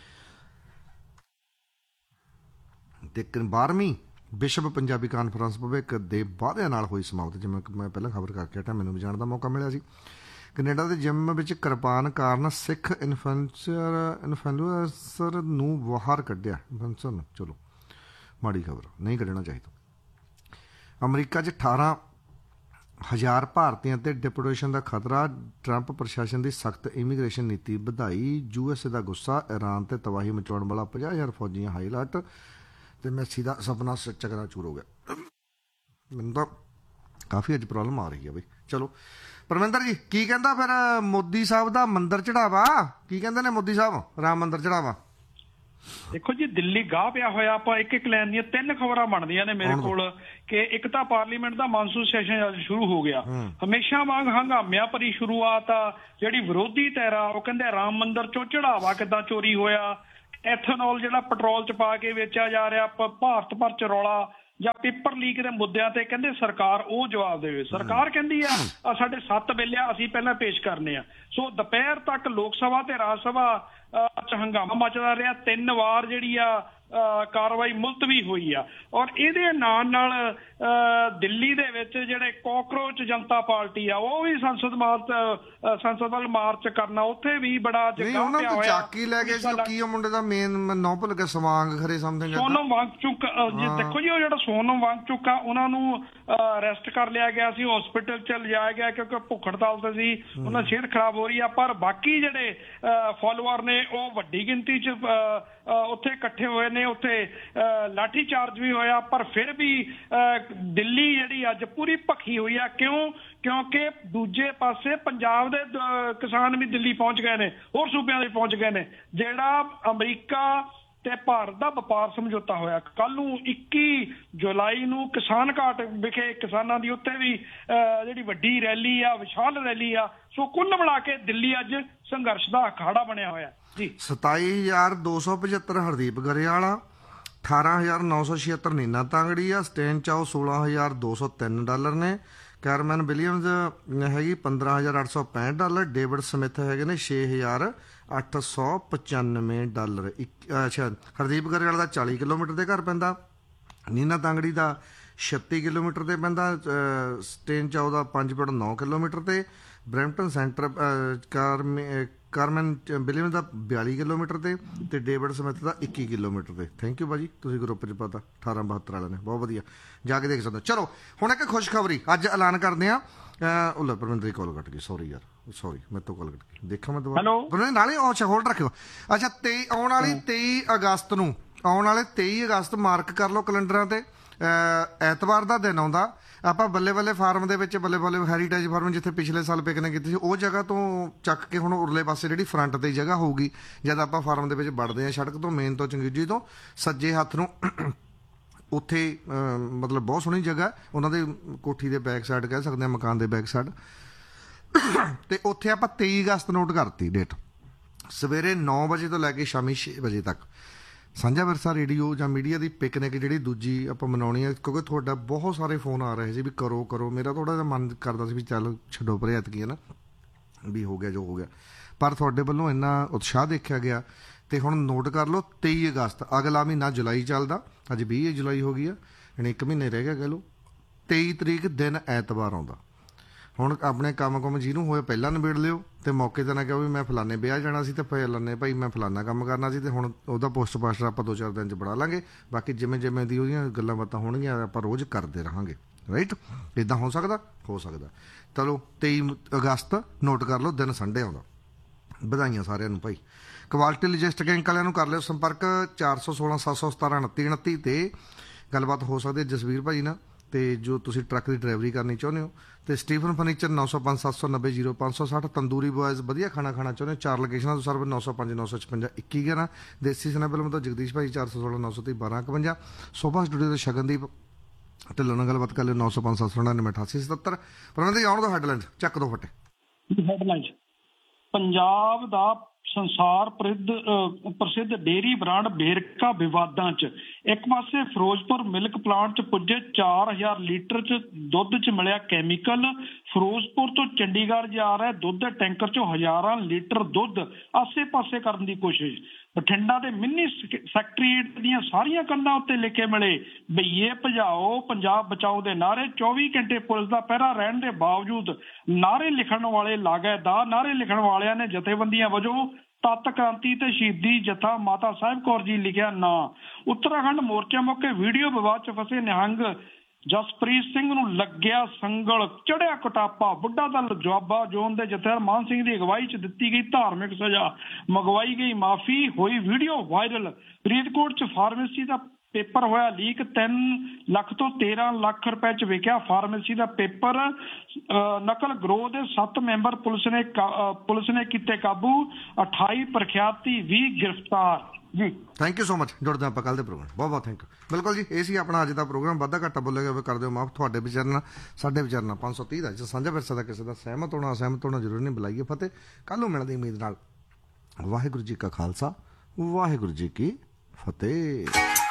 ਤੇ ਬਾਰ੍ਹਵੀਂ ਵਿਸ਼ਵ ਪੰਜਾਬੀ ਕਾਨਫਰੰਸ ਭਵਿੱਖ ਦੇ ਵਾਅਦਿਆਂ ਨਾਲ ਹੋਈ ਸਮਾਪਤ। ਜਿਵੇਂ ਮੈਂ ਪਹਿਲਾਂ ਖਬਰ ਕਰਕੇ ਹਟਿਆ, ਮੈਨੂੰ ਵੀ ਜਾਣ ਦਾ ਮੌਕਾ ਮਿਲਿਆ ਸੀ। ਕੈਨੇਡਾ ਦੇ ਜਿਮ ਵਿੱਚ ਕਿਰਪਾਨ ਕਾਰਨ ਸਿੱਖ ਇਨਫਲੂਐਂਸਰ ਇਨਫਲੂਐਂਸਰ ਨੂੰ ਬਾਹਰ ਕੱਢਿਆ। ਇਨਫਲੂਐਂਸਰ ਨੂੰ ਚਲੋ ਮਾੜੀ ਖਬਰ, ਨਹੀਂ ਕੱਢਣਾ ਚਾਹੀਦਾ। ਅਮਰੀਕਾ 'ਚ ਅਠਾਰਾਂ ਹਜ਼ਾਰ ਭਾਰਤੀਆਂ ਤੇ ਡਿਪੋਰਟੇਸ਼ਨ ਦਾ ਖਤਰਾ। ਟਰੰਪ ਪ੍ਰਸ਼ਾਸਨ ਦੀ ਸਖਤ ਇਮੀਗ੍ਰੇਸ਼ਨ ਨੀਤੀ ਵਧਾਈ। ਯੂ ਐਸ ਏ ਦਾ ਗੁੱਸਾ। ਇਰਾਨ ਤੇ ਤਬਾਹੀ ਮਚਾਉਣ ਵਾਲਾ ਪੰਜਾਹ ਹਜ਼ਾਰ ਫੌਜੀਆਂ ਹਾਈ ਅਲਰਟ। ਤੇ ਮੈਸੀ ਦਾ ਸੁਪਨਾ ਚਕਰਾ ਚੂਰ ਹੋ ਗਿਆ। ਮੈਨੂੰ ਤਾਂ ਕਾਫੀ ਅੱਜ ਪ੍ਰੋਬਲਮ ਆ ਰਹੀ ਹੈ ਬਈ। ਚਲੋ ਪਰਮਿੰਦਰ ਜੀ ਕੀ ਕਹਿੰਦਾ ਫਿਰ ਮੋਦੀ ਸਾਹਿਬ ਦਾ ਮੰਦਿਰ ਚੜਾਵਾ, ਕੀ ਕਹਿੰਦੇ ਨੇ ਮੋਦੀ ਸਾਹਿਬ ਰਾਮ ਮੰਦਿਰ ਚੜਾਵਾ? ਦੇਖੋ ਜੀ ਦਿੱਲੀ ਗਾਹ ਪਿਆ ਹੋਇਆ। ਆਪਾਂ ਇੱਕ ਇੱਕ ਲਾਈਨ ਦੀਆਂ ਤਿੰਨ ਖਬਰਾਂ ਬਣਦੀਆਂ ਨੇ ਮੇਰੇ ਕੋਲ ਕਿ ਇੱਕ ਤਾਂ ਪਾਰਲੀਮੈਂਟ ਦਾ ਮਾਨਸੂਨ ਸੈਸ਼ਨ ਅੱਜ ਸ਼ੁਰੂ ਹੋ ਗਿਆ। ਹਮੇਸ਼ਾ ਵਾਂਗ ਹੰਗਾਮਿਆਂ ਭਰੀ ਸ਼ੁਰੂਆਤ ਆ। ਜਿਹੜੀ ਵਿਰੋਧੀ ਧਿਰ ਆ ਉਹ ਕਹਿੰਦੇ ਰਾਮ ਮੰਦਿਰ ਚੋਂ ਚੜਾਵਾ ਕਿੱਦਾਂ ਚੋਰੀ ਹੋਇਆ, ਐਥਨੋਲ ਜਿਹੜਾ ਪੈਟਰੋਲ 'ਚ ਪਾ ਕੇ ਵੇਚਿਆ ਜਾ ਰਿਹਾ, ਭਾਰਤ ਭਰ 'ਚ ਰੌਲਾ ਜਾਂ ਪੇਪਰ ਲੀਕ ਦੇ ਮੁੱਦਿਆਂ ਤੇ ਕਹਿੰਦੇ ਸਰਕਾਰ ਉਹ ਜਵਾਬ ਦੇਵੇ। ਸਰਕਾਰ ਕਹਿੰਦੀ ਆ ਸਾਡੇ ਸੱਤ ਬਿੱਲ ਆ ਅਸੀਂ ਪਹਿਲਾਂ ਪੇਸ਼ ਕਰਨੇ ਆ। ਸੋ ਦੁਪਹਿਰ ਤੱਕ ਲੋਕ ਸਭਾ ਤੇ ਰਾਜ ਸਭਾ 'ਚ ਹੰਗਾਮਾ ਮਚਦਾ ਰਿਹਾ। ਤਿੰਨ ਵਾਰ ਜਿਹੜੀ ਆ ਕਾਰਵਾਈ ਮੁਲਤਵੀ ਹੋਈ ਆ। ਔਰ ਇਹਦੇ ਨਾਲ ਨਾਲ ਦਿੱਲੀ ਦੇ ਵਿੱਚ ਜਿਹੜੇ ਕਾਕਰੋਚ ਜਨਤਾ ਪਾਰਟੀ ਆ ਉਹ ਵੀ ਸੰਸਦ ਮਾਰਚ ਸੰਸਦ ਵੱਲ ਮਾਰਚ ਕਰਨਾ, ਉੱਥੇ ਵੀ ਬੜਾ ਜਗਾ ਪਿਆ ਹੋਇਆ। ਚਾਕੀ ਲੈ ਕੇ ਸੀ ਕੀ ਉਹ ਮੁੰਡੇ ਦਾ ਮੇਨ ਨੌ ਭੁੱਲ ਗਿਆ ਸਵਾਂਗ ਖਰੇ ਸਮਥਿੰਗ ਸੋਨਮ ਵਾਂਗਚੁਕ। ਦੇਖੋ ਜੀ ਉਹ ਜਿਹੜਾ ਸੋਨਮ ਵਾਂਗਚੁਕ ਆ ਉਹਨਾਂ ਨੂੰ ਅਰੈਸਟ ਕਰ ਲਿਆ ਗਿਆ ਸੀ, ਹਸਪੀਟਲ ਚ ਲਿਜਾਇਆ ਗਿਆ ਕਿਉਂਕਿ ਭੁੱਖ ਹੜਤਾਲ ਤੇ ਸੀ, ਉਹਨਾਂ ਦੀ ਸਿਹਤ ਖਰਾਬ ਹੋ ਰਹੀ ਆ। ਪਰ ਬਾਕੀ ਜਿਹੜੇ ਫਾਲੋਅਰ ਨੇ ਉਹ ਵੱਡੀ ਗਿਣਤੀ ਚ ਉੱਥੇ ਇਕੱਠੇ ਹੋਏ ਨੇ, ਉੱਥੇ ਲਾਠੀ ਚਾਰਜ ਵੀ ਹੋਇਆ। ਪਰ ਫਿਰ ਵੀ ਦਿੱਲੀ ਜਿਹੜੀ ਅੱਜ ਪੂਰੀ ਭਖੀ ਹੋਈ ਆ। ਕਿਉਂ? ਕਿਉਂਕਿ ਦੂਜੇ ਪਾਸੇ ਪੰਜਾਬ ਦੇ ਕਿਸਾਨ ਵੀ ਦਿੱਲੀ ਪਹੁੰਚ ਗਏ ਨੇ, ਹੋਰ ਸੂਬਿਆਂ ਦੇ ਪਹੁੰਚ ਗਏ ਨੇ। ਜਿਹੜਾ ਅਮਰੀਕਾ ਤੇ ਭਾਰਤ ਦਾ ਵਪਾਰ ਸਮਝੌਤਾ ਹੋਇਆ, ਕੱਲ ਨੂੰ ਇੱਕੀ ਜੁਲਾਈ ਨੂੰ ਕਿਸਾਨ ਘਾਟ ਵਿਖੇ ਕਿਸਾਨਾਂ ਦੀ ਉੱਥੇ ਵੀ ਜਿਹੜੀ ਵੱਡੀ ਰੈਲੀ ਆ, ਵਿਸ਼ਾਲ ਰੈਲੀ ਆ। ਸੋ ਕੁੱਲ ਮਿਲਾ ਕੇ ਦਿੱਲੀ ਅੱਜ ਸੰਘਰਸ਼ ਦਾ ਅਖਾੜਾ ਬਣਿਆ ਹੋਇਆ ਜੀ। ਸਤਾਈ ਹਜ਼ਾਰ ਦੋ ਸੌ ਪਝੱਤਰ ਹਰਦੀਪ ਗਰੇਵਾਲਾ, ਅਠਾਰਾਂ ਹਜ਼ਾਰ ਨੌ ਸੌ ਛਿਹੱਤਰ ਨੀਨਾ ਤਾਂਗੜੀ ਆ, ਸਟੈਨ ਚਾਓ ਸੋਲਾਂ ਹਜ਼ਾਰ ਦੋ ਸੌ ਤਿੰਨ ਡਾਲਰ ਨੇ, ਕੈਰਮਨ ਵਿਲੀਅਮਜ਼ ਹੈਗੀ ਪੰਦਰਾਂ ਹਜ਼ਾਰ ਅੱਠ ਸੌ ਪੈਂਹਠ ਡਾਲਰ, ਡੇਵਿਡ ਸਮਿਥ ਹੈਗੇ ਨੇ ਛੇ ਹਜ਼ਾਰ ਅੱਠ ਸੌ ਪਚਾਨਵੇਂ ਡਾਲਰ। ਅੱਛਾ, ਹਰਦੀਪ ਗਰੇਵਾਲਾ ਦਾ ਚਾਲੀ ਕਿਲੋਮੀਟਰ ਦੇ ਘਰ ਪੈਂਦਾ, ਨੀਨਾ ਤਾਂਗੜੀ ਦਾ ਛੱਤੀ ਕਿਲੋਮੀਟਰ ਤੇ ਪੈਂਦਾ, ਸਟੇਨ ਚਾਓ ਦਾ ਪੰਜ ਪੁਆਇੰਟ ਨੌ ਕਿਲੋਮੀਟਰ ਤੇ, ਬਰੈਂਪਟਨ ਸੈਂਟਰ ਕਾਰਮੇ ਕਾਰਮਨ ਵਿਲੀਅਮਜ਼ ਦਾ ਬਿਆਲੀ ਕਿਲੋਮੀਟਰ ਤੇ, ਤੇ ਡੇਵਿਡ ਸਮਿਥ ਦਾ ਇੱਕੀ ਕਿਲੋਮੀਟਰ ਤੇ। ਥੈਂਕ ਯੂ ਭਾਜੀ, ਤੁਸੀਂ ਗਰੁੱਪ 'ਚ ਪਤਾ ਅਠਾਰਾਂ ਬਹੱਤਰ ਵਾਲਿਆਂ ਨੇ, ਬਹੁਤ ਵਧੀਆ, ਜਾ ਕੇ ਦੇਖ ਸਕਦੇ ਹੋ। ਚਲੋ ਹੁਣ ਇੱਕ ਖੁਸ਼ਖਬਰੀ ਅੱਜ ਐਲਾਨ ਕਰਦੇ ਹਾਂ। ਉਹ ਲੈ ਪਰਮਿੰਦਰ ਦੀ ਕਾਲ ਕੱਟ ਗਈ, ਸੌਰੀ ਯਾਰ, ਸੌਰੀ ਮੇਰੇ ਤੋਂ ਕਾਲ ਕੱਟ ਗਈ। ਦੇਖਾਂ ਮੈਂ ਦੁਬਾਰਾ ਨਾਲੇ ਅੱਛਾ ਹੋਲਡ ਰੱਖਿਓ। ਅੱਛਾ, ਤੇਈ ਆਉਣ ਵਾਲੀ ਤੇਈ ਅਗਸਤ ਨੂੰ ਆਉਣ ਵਾਲੇ ਤੇਈ ਅਗਸਤ ਮਾਰਕ ਕਰ ਲਓ ਕੈਲੰਡਰਾਂ ਤੇ, ਐਤਵਾਰ ਦਾ ਦਿਨ ਆਉਂਦਾ। ਆਪਾਂ ਬੱਲੇ ਬੱਲੇ ਫਾਰਮ ਦੇ ਵਿੱਚ, ਬੱਲੇ ਬੱਲੇ ਹੈਰੀਟੇਜ ਫਾਰਮ ਜਿੱਥੇ ਪਿਛਲੇ ਸਾਲ ਪਿਕਨਿਕ ਕੀਤੀ ਸੀ, ਉਹ ਜਗ੍ਹਾ ਤੋਂ ਚੱਕ ਕੇ ਹੁਣ ਉਰਲੇ ਪਾਸੇ ਜਿਹੜੀ ਫਰੰਟ ਤੇ ਜਗ੍ਹਾ ਹੋਊਗੀ ਜਦ ਆਪਾਂ ਫਾਰਮ ਦੇ ਵਿੱਚ ਵੜਦੇ ਹਾਂ ਸੜਕ ਤੋਂ, ਮੇਨ ਤੋਂ ਚੰਗੀਜੀ ਤੋਂ ਸੱਜੇ ਹੱਥ ਨੂੰ, ਉੱਥੇ ਮਤਲਬ ਬਹੁਤ ਸੋਹਣੀ ਜਗ੍ਹਾ ਉਹਨਾਂ ਦੇ ਕੋਠੀ ਦੇ ਬੈਕ ਸਾਈਡ ਕਹਿ ਸਕਦੇ ਹਾਂ, ਮਕਾਨ ਦੇ ਬੈਕ ਸਾਈਡ। ਤੇ ਉੱਥੇ ਆਪਾਂ ਤੇਈ ਅਗਸਤ ਨੋਟ ਕਰਤੀ ਡੇਟ, ਸਵੇਰੇ ਨੌ ਵਜੇ ਤੋਂ ਲੈ ਕੇ ਸ਼ਾਮੀ ਛੇ ਵਜੇ ਤੱਕ ਸਾਂਝਾ ਵਿਰਸਾ ਰੇਡੀਓ ਜਾਂ ਮੀਡੀਆ ਦੀ ਪਿਕਨਿਕ ਜਿਹੜੀ ਦੂਜੀ ਆਪਾਂ ਮਨਾਉਣੀ ਹੈ। ਕਿਉਂਕਿ ਤੁਹਾਡਾ ਬਹੁਤ ਸਾਰੇ ਫੋਨ ਆ ਰਹੇ ਸੀ ਵੀ ਕਰੋ ਕਰੋ, ਮੇਰਾ ਥੋੜ੍ਹਾ ਜਿਹਾ ਮਨ ਕਰਦਾ ਸੀ ਵੀ ਚੱਲ ਛੱਡੋ ਪਰੇ ਐਤਕੀ ਹੈ ਨਾ, ਵੀ ਹੋ ਗਿਆ ਜੋ ਹੋ ਗਿਆ, ਪਰ ਤੁਹਾਡੇ ਵੱਲੋਂ ਇੰਨਾ ਉਤਸ਼ਾਹ ਦੇਖਿਆ ਗਿਆ। ਤੇ ਹੁਣ ਨੋਟ ਕਰ ਲਓ ਤੇਈ ਅਗਸਤ, ਅਗਲਾ ਮਹੀਨਾ ਜੁਲਾਈ ਚੱਲਦਾ, ਅੱਜ ਵੀਹ ਜੁਲਾਈ ਹੋ ਗਈ ਆ, ਯਾਨੀ ਇੱਕ ਮਹੀਨੇ ਰਹਿ ਗਿਆ ਕਹਿ ਲਓ। ਤੇਈ ਤਰੀਕ ਦਿਨ ਐਤਵਾਰ ਆਉਂਦਾ। ਹੁਣ ਆਪਣੇ ਕੰਮ ਕੁਮ ਜਿਹਨੂੰ ਹੋਏ ਪਹਿਲਾਂ ਨਿਬੇੜ ਲਿਓ, ਤੇ ਮੌਕੇ 'ਤੇ ਨਾ ਕਹੋ ਵੀ ਮੈਂ ਫਲਾਨੇ ਵਿਆਹ ਜਾਣਾ ਸੀ ਤੇ ਫਲਾਨੇ ਭਾਈ ਮੈਂ ਫਲਾਨਾ ਕੰਮ ਕਰਨਾ ਸੀ, ਤੇ ਹੁਣ ਉਹਦਾ ਪੋਸਟ ਪਾਸਟਰ ਆਪਾਂ ਦੋ ਚਾਰ ਦਿਨ 'ਚ ਬਣਾ ਲਾਂਗੇ। ਬਾਕੀ ਜਿਵੇਂ ਜਿਵੇਂ ਦੀ ਉਹਦੀਆਂ ਗੱਲਾਂ ਬਾਤਾਂ ਹੋਣਗੀਆਂ ਆਪਾਂ ਰੋਜ਼ ਕਰਦੇ ਰਹਾਂਗੇ, ਰਾਈਟ। ਇੱਦਾਂ ਹੋ ਸਕਦਾ ਹੋ ਸਕਦਾ ਚਲੋ ਤੇਈ ਅਗਸਤ ਨੋਟ ਕਰ ਲਓ, ਦਿਨ ਸੰਡੇ ਆਉਂਦਾ। ਵਧਾਈਆਂ ਸਾਰਿਆਂ ਨੂੰ ਭਾਈ। ਕੁਆਲਿਟੀ ਲੌਜਿਸਟਿਕ ਇੰਕ ਵਾਲਿਆਂ ਨੂੰ ਕਰ ਲਿਓ ਸੰਪਰਕ, ਚਾਰ ਸੌ ਸੋਲਾਂ ਸੱਤ ਸੌ ਸਤਾਰਾਂ ਉਨੱਤੀ ਉਨੱਤੀ ਤੇ ਗੱਲਬਾਤ ਹੋ ਸਕਦੀ ਹੈ ਜਸਵੀਰ ਭਾਜੀ ਨਾਲ। ਤੇ ਜੋ ਤੁਸੀਂ ਟਰੱਕ ਦੀ ਡਰਾਈਵਰੀ ਕਰਨੀ ਚਾਹੁੰਦੇ ਹੋ, ਤੇ ਸਟੀਫਨ ਫਰਨੀਚਰ ਨੌ ਸੌ ਪੰਜ ਸੱਤ ਸੌ ਨੱਬੇ ਜ਼ੀਰੋ ਪੰਜ ਸੌ ਸੱਠ, ਤੰਦੂਰੀ ਬॉयਜ਼ ਵਧੀਆ ਖਾਣਾ ਖਾਣਾ ਚਾਹੁੰਦੇ ਹੋ, ਚਾਰ ਲੋਕੇਸ਼ਨਾਂ ਤੋਂ ਸਰਵ ਨੌ ਸੌ ਪੰਜ ਨੌ ਸੌ ਛਪੰਜਾ ਇੱਕੀ ਗਿਆਰਾਂ, ਦੇਸੀ ਸਨੈਬਲ ਮਤਲਬ ਜਗਦੀਸ਼ ਭਾਈ ਚਾਰ ਸੌ ਸੋਲਾਂ ਨੌ ਸੌ ਤੀਹ ਬਾਰਾਂ ਇਕਵੰਜਾ, ਸੋਭਾ ਸਟੂਡੀਓ ਦੇ ਸ਼ਗਨਦੀਪ ਢਿੱਲੋਂ ਨਾਲ ਗੱਲਬਾਤ ਕਰ ਲਿਓ ਨੌ ਸੌ ਪੰਜ ਸੱਤ ਸੌ ਨੜਿਨਵੇਂ ਅਠਾਸੀ ਸਤੱਤਰ। ਪਰਮਿੰਦਰ ਜੀ ਆਉਣ ਦੋ ਹੈਡਲਾਈਨ ਚੱਕ ਦੋ ਫੱਟੇ। ਹੈਡਲਾਈਨ ਪੰਜਾਬ ਦਾ ਸੰਸਾਰ ਪ੍ਰਸਿੱਧ ਪ੍ਰਸਿੱਧ ਡੇਅਰੀ ਬ੍ਰਾਂਡ ਵੇਰਕਾ ਵਿਵਾਦਾਂ 'ਚ। ਇੱਕ ਪਾਸੇ ਫਿਰੋਜ਼ਪੁਰ ਮਿਲਕ ਪਲਾਂਟ 'ਚ ਪੁੱਜੇ ਚਾਰ ਹਜ਼ਾਰ ਲੀਟਰ 'ਚ ਦੁੱਧ 'ਚ ਮਿਲਿਆ ਕੈਮੀਕਲ। ਫਿਰੋਜ਼ਪੁਰ ਤੋਂ ਚੰਡੀਗੜ੍ਹ ਜਾ ਰਿਹਾ ਦੁੱਧ ਦੇ ਟੈਂਕਰ 'ਚੋਂ ਹਜ਼ਾਰਾਂ ਲੀਟਰ ਦੁੱਧ ਆਸੇ ਪਾਸੇ ਕਰਨ ਦੀ ਕੋਸ਼ਿਸ਼। ਬਠਿੰਡਾ ਦੇ ਮਿੰਨੀ ਸੈਕਟਰੀਏਟ ਦੀਆਂ ਸਾਰੀਆਂ ਕੰਧਾਂ ਉੱਤੇ ਲਿਖੇ ਮਿਲੇ ਬਈਏ ਭਜਾਓ ਪੰਜਾਬ ਬਚਾਓ ਦੇ ਨਾਅਰੇ। ਚੌਵੀ ਘੰਟੇ ਪੁਲਿਸ ਦਾ ਪਹਿਰਾ ਰਹਿਣ ਦੇ ਬਾਵਜੂਦ ਨਾਅਰੇ ਲਿਖਣ ਵਾਲੇ ਲਾਗੇ ਦਾ ਨਾਅਰੇ ਲਿਖਣ ਵਾਲਿਆਂ ਨੇ ਜਥੇਬੰਦੀਆਂ ਵਜੋਂ ਤੱਤ ਕ੍ਰਾਂਤੀ ਤੇ ਸ਼ਹੀਦੀ ਜਥਾ ਮਾਤਾ ਸਾਹਿਬ ਕੌਰ ਜੀ ਲਿਖਿਆ ਨਾ। ਉੱਤਰਾਖੰਡ ਮੋਰਚਾ ਮੌਕੇ ਵੀਡੀਓ ਵਿਵਾਦ 'ਚ ਫਸੇ ਨਿਹੰਗ ਜਸਪ੍ਰੀਤ ਸਿੰਘ ਨੂੰ ਲੱਗਿਆ ਸੰਗਲ, ਚੜਿਆ ਕੁਟਾਪਾ। ਬੁੱਢਾ ਦਲ ਜਵਾਬਾ ਜ਼ੋਨ ਦੇ ਜਥੇਦਾਰ ਮਾਨ ਸਿੰਘ ਦੀ ਅਗਵਾਈ 'ਚ ਦਿੱਤੀ ਗਈ ਧਾਰਮਿਕ ਸਜ਼ਾ, ਮੰਗਵਾਈ ਗਈ ਮਾਫੀ, ਹੋਈ ਵੀਡੀਓ ਵਾਇਰਲ। ਫਰੀਦਕੋਟ 'ਚ ਫਾਰਮੇਸੀ ਦਾ ਪੇਪਰ ਹੋਇਆ ਲੀਕ, ਤਿੰਨ ਲੱਖ ਤੋਂ ਤੇਰਾਂ ਲੱਖ ਰੁਪਏ 'ਚ ਵਿਕਿਆ ਫਾਰਮੇਸੀ ਦਾ ਪੇਪਰ। ਨਕਲ ਗਰੋਹ ਦੇ ਸੱਤ ਮੈਂਬਰ ਪੁਲਿਸ ਨੇ ਪੁਲਿਸ ਨੇ ਕੀਤੇ ਕਾਬੂ, ਅਠਾਈ ਪ੍ਰਖਿਆਤੀ ਵੀ ਗ੍ਰਿਫਤਾਰ। ਜੀ ਥੈਂਕ ਯੂ ਸੋ ਮਚ। ਜੁੜਦੇ ਆਪਾਂ ਕੱਲ੍ਹ ਦੇ ਪ੍ਰੋਗਰਾਮ, ਬਹੁਤ ਬਹੁਤ ਥੈਂਕ ਯੂ। ਬਿਲਕੁਲ ਜੀ, ਇਹ ਸੀ ਆਪਣਾ ਅੱਜ ਦਾ ਪ੍ਰੋਗਰਾਮ। ਵਾਧਾ ਘਾਟਾ ਬੋਲਿਆ ਕਰ ਦਿਓ ਮਾਫ। ਤੁਹਾਡੇ ਵਿਚਾਰਨਾ ਸਾਡੇ ਵਿਚਾਰਨਾ ਪੰਜ ਸੌ ਤੀਹ ਦਾ ਸਾਂਝਾ ਵਿਰਸਾ ਦਾ ਕਿਸੇ ਦਾ ਸਹਿਮਤ ਹੋਣਾ ਅਸਹਿਮਤ ਹੋਣਾ ਜ਼ਰੂਰੀ ਨਹੀਂ। ਬੁਲਾਈਏ ਫਤਿਹ। ਕੱਲ੍ਹ ਨੂੰ ਮਿਲਣ ਦੀ ਉਮੀਦ ਨਾਲ। ਵਾਹਿਗੁਰੂ ਜੀ ਕਾ ਖਾਲਸਾ ਵਾਹਿਗੁਰੂ ਜੀ ਕੀ ਫਤਿਹ।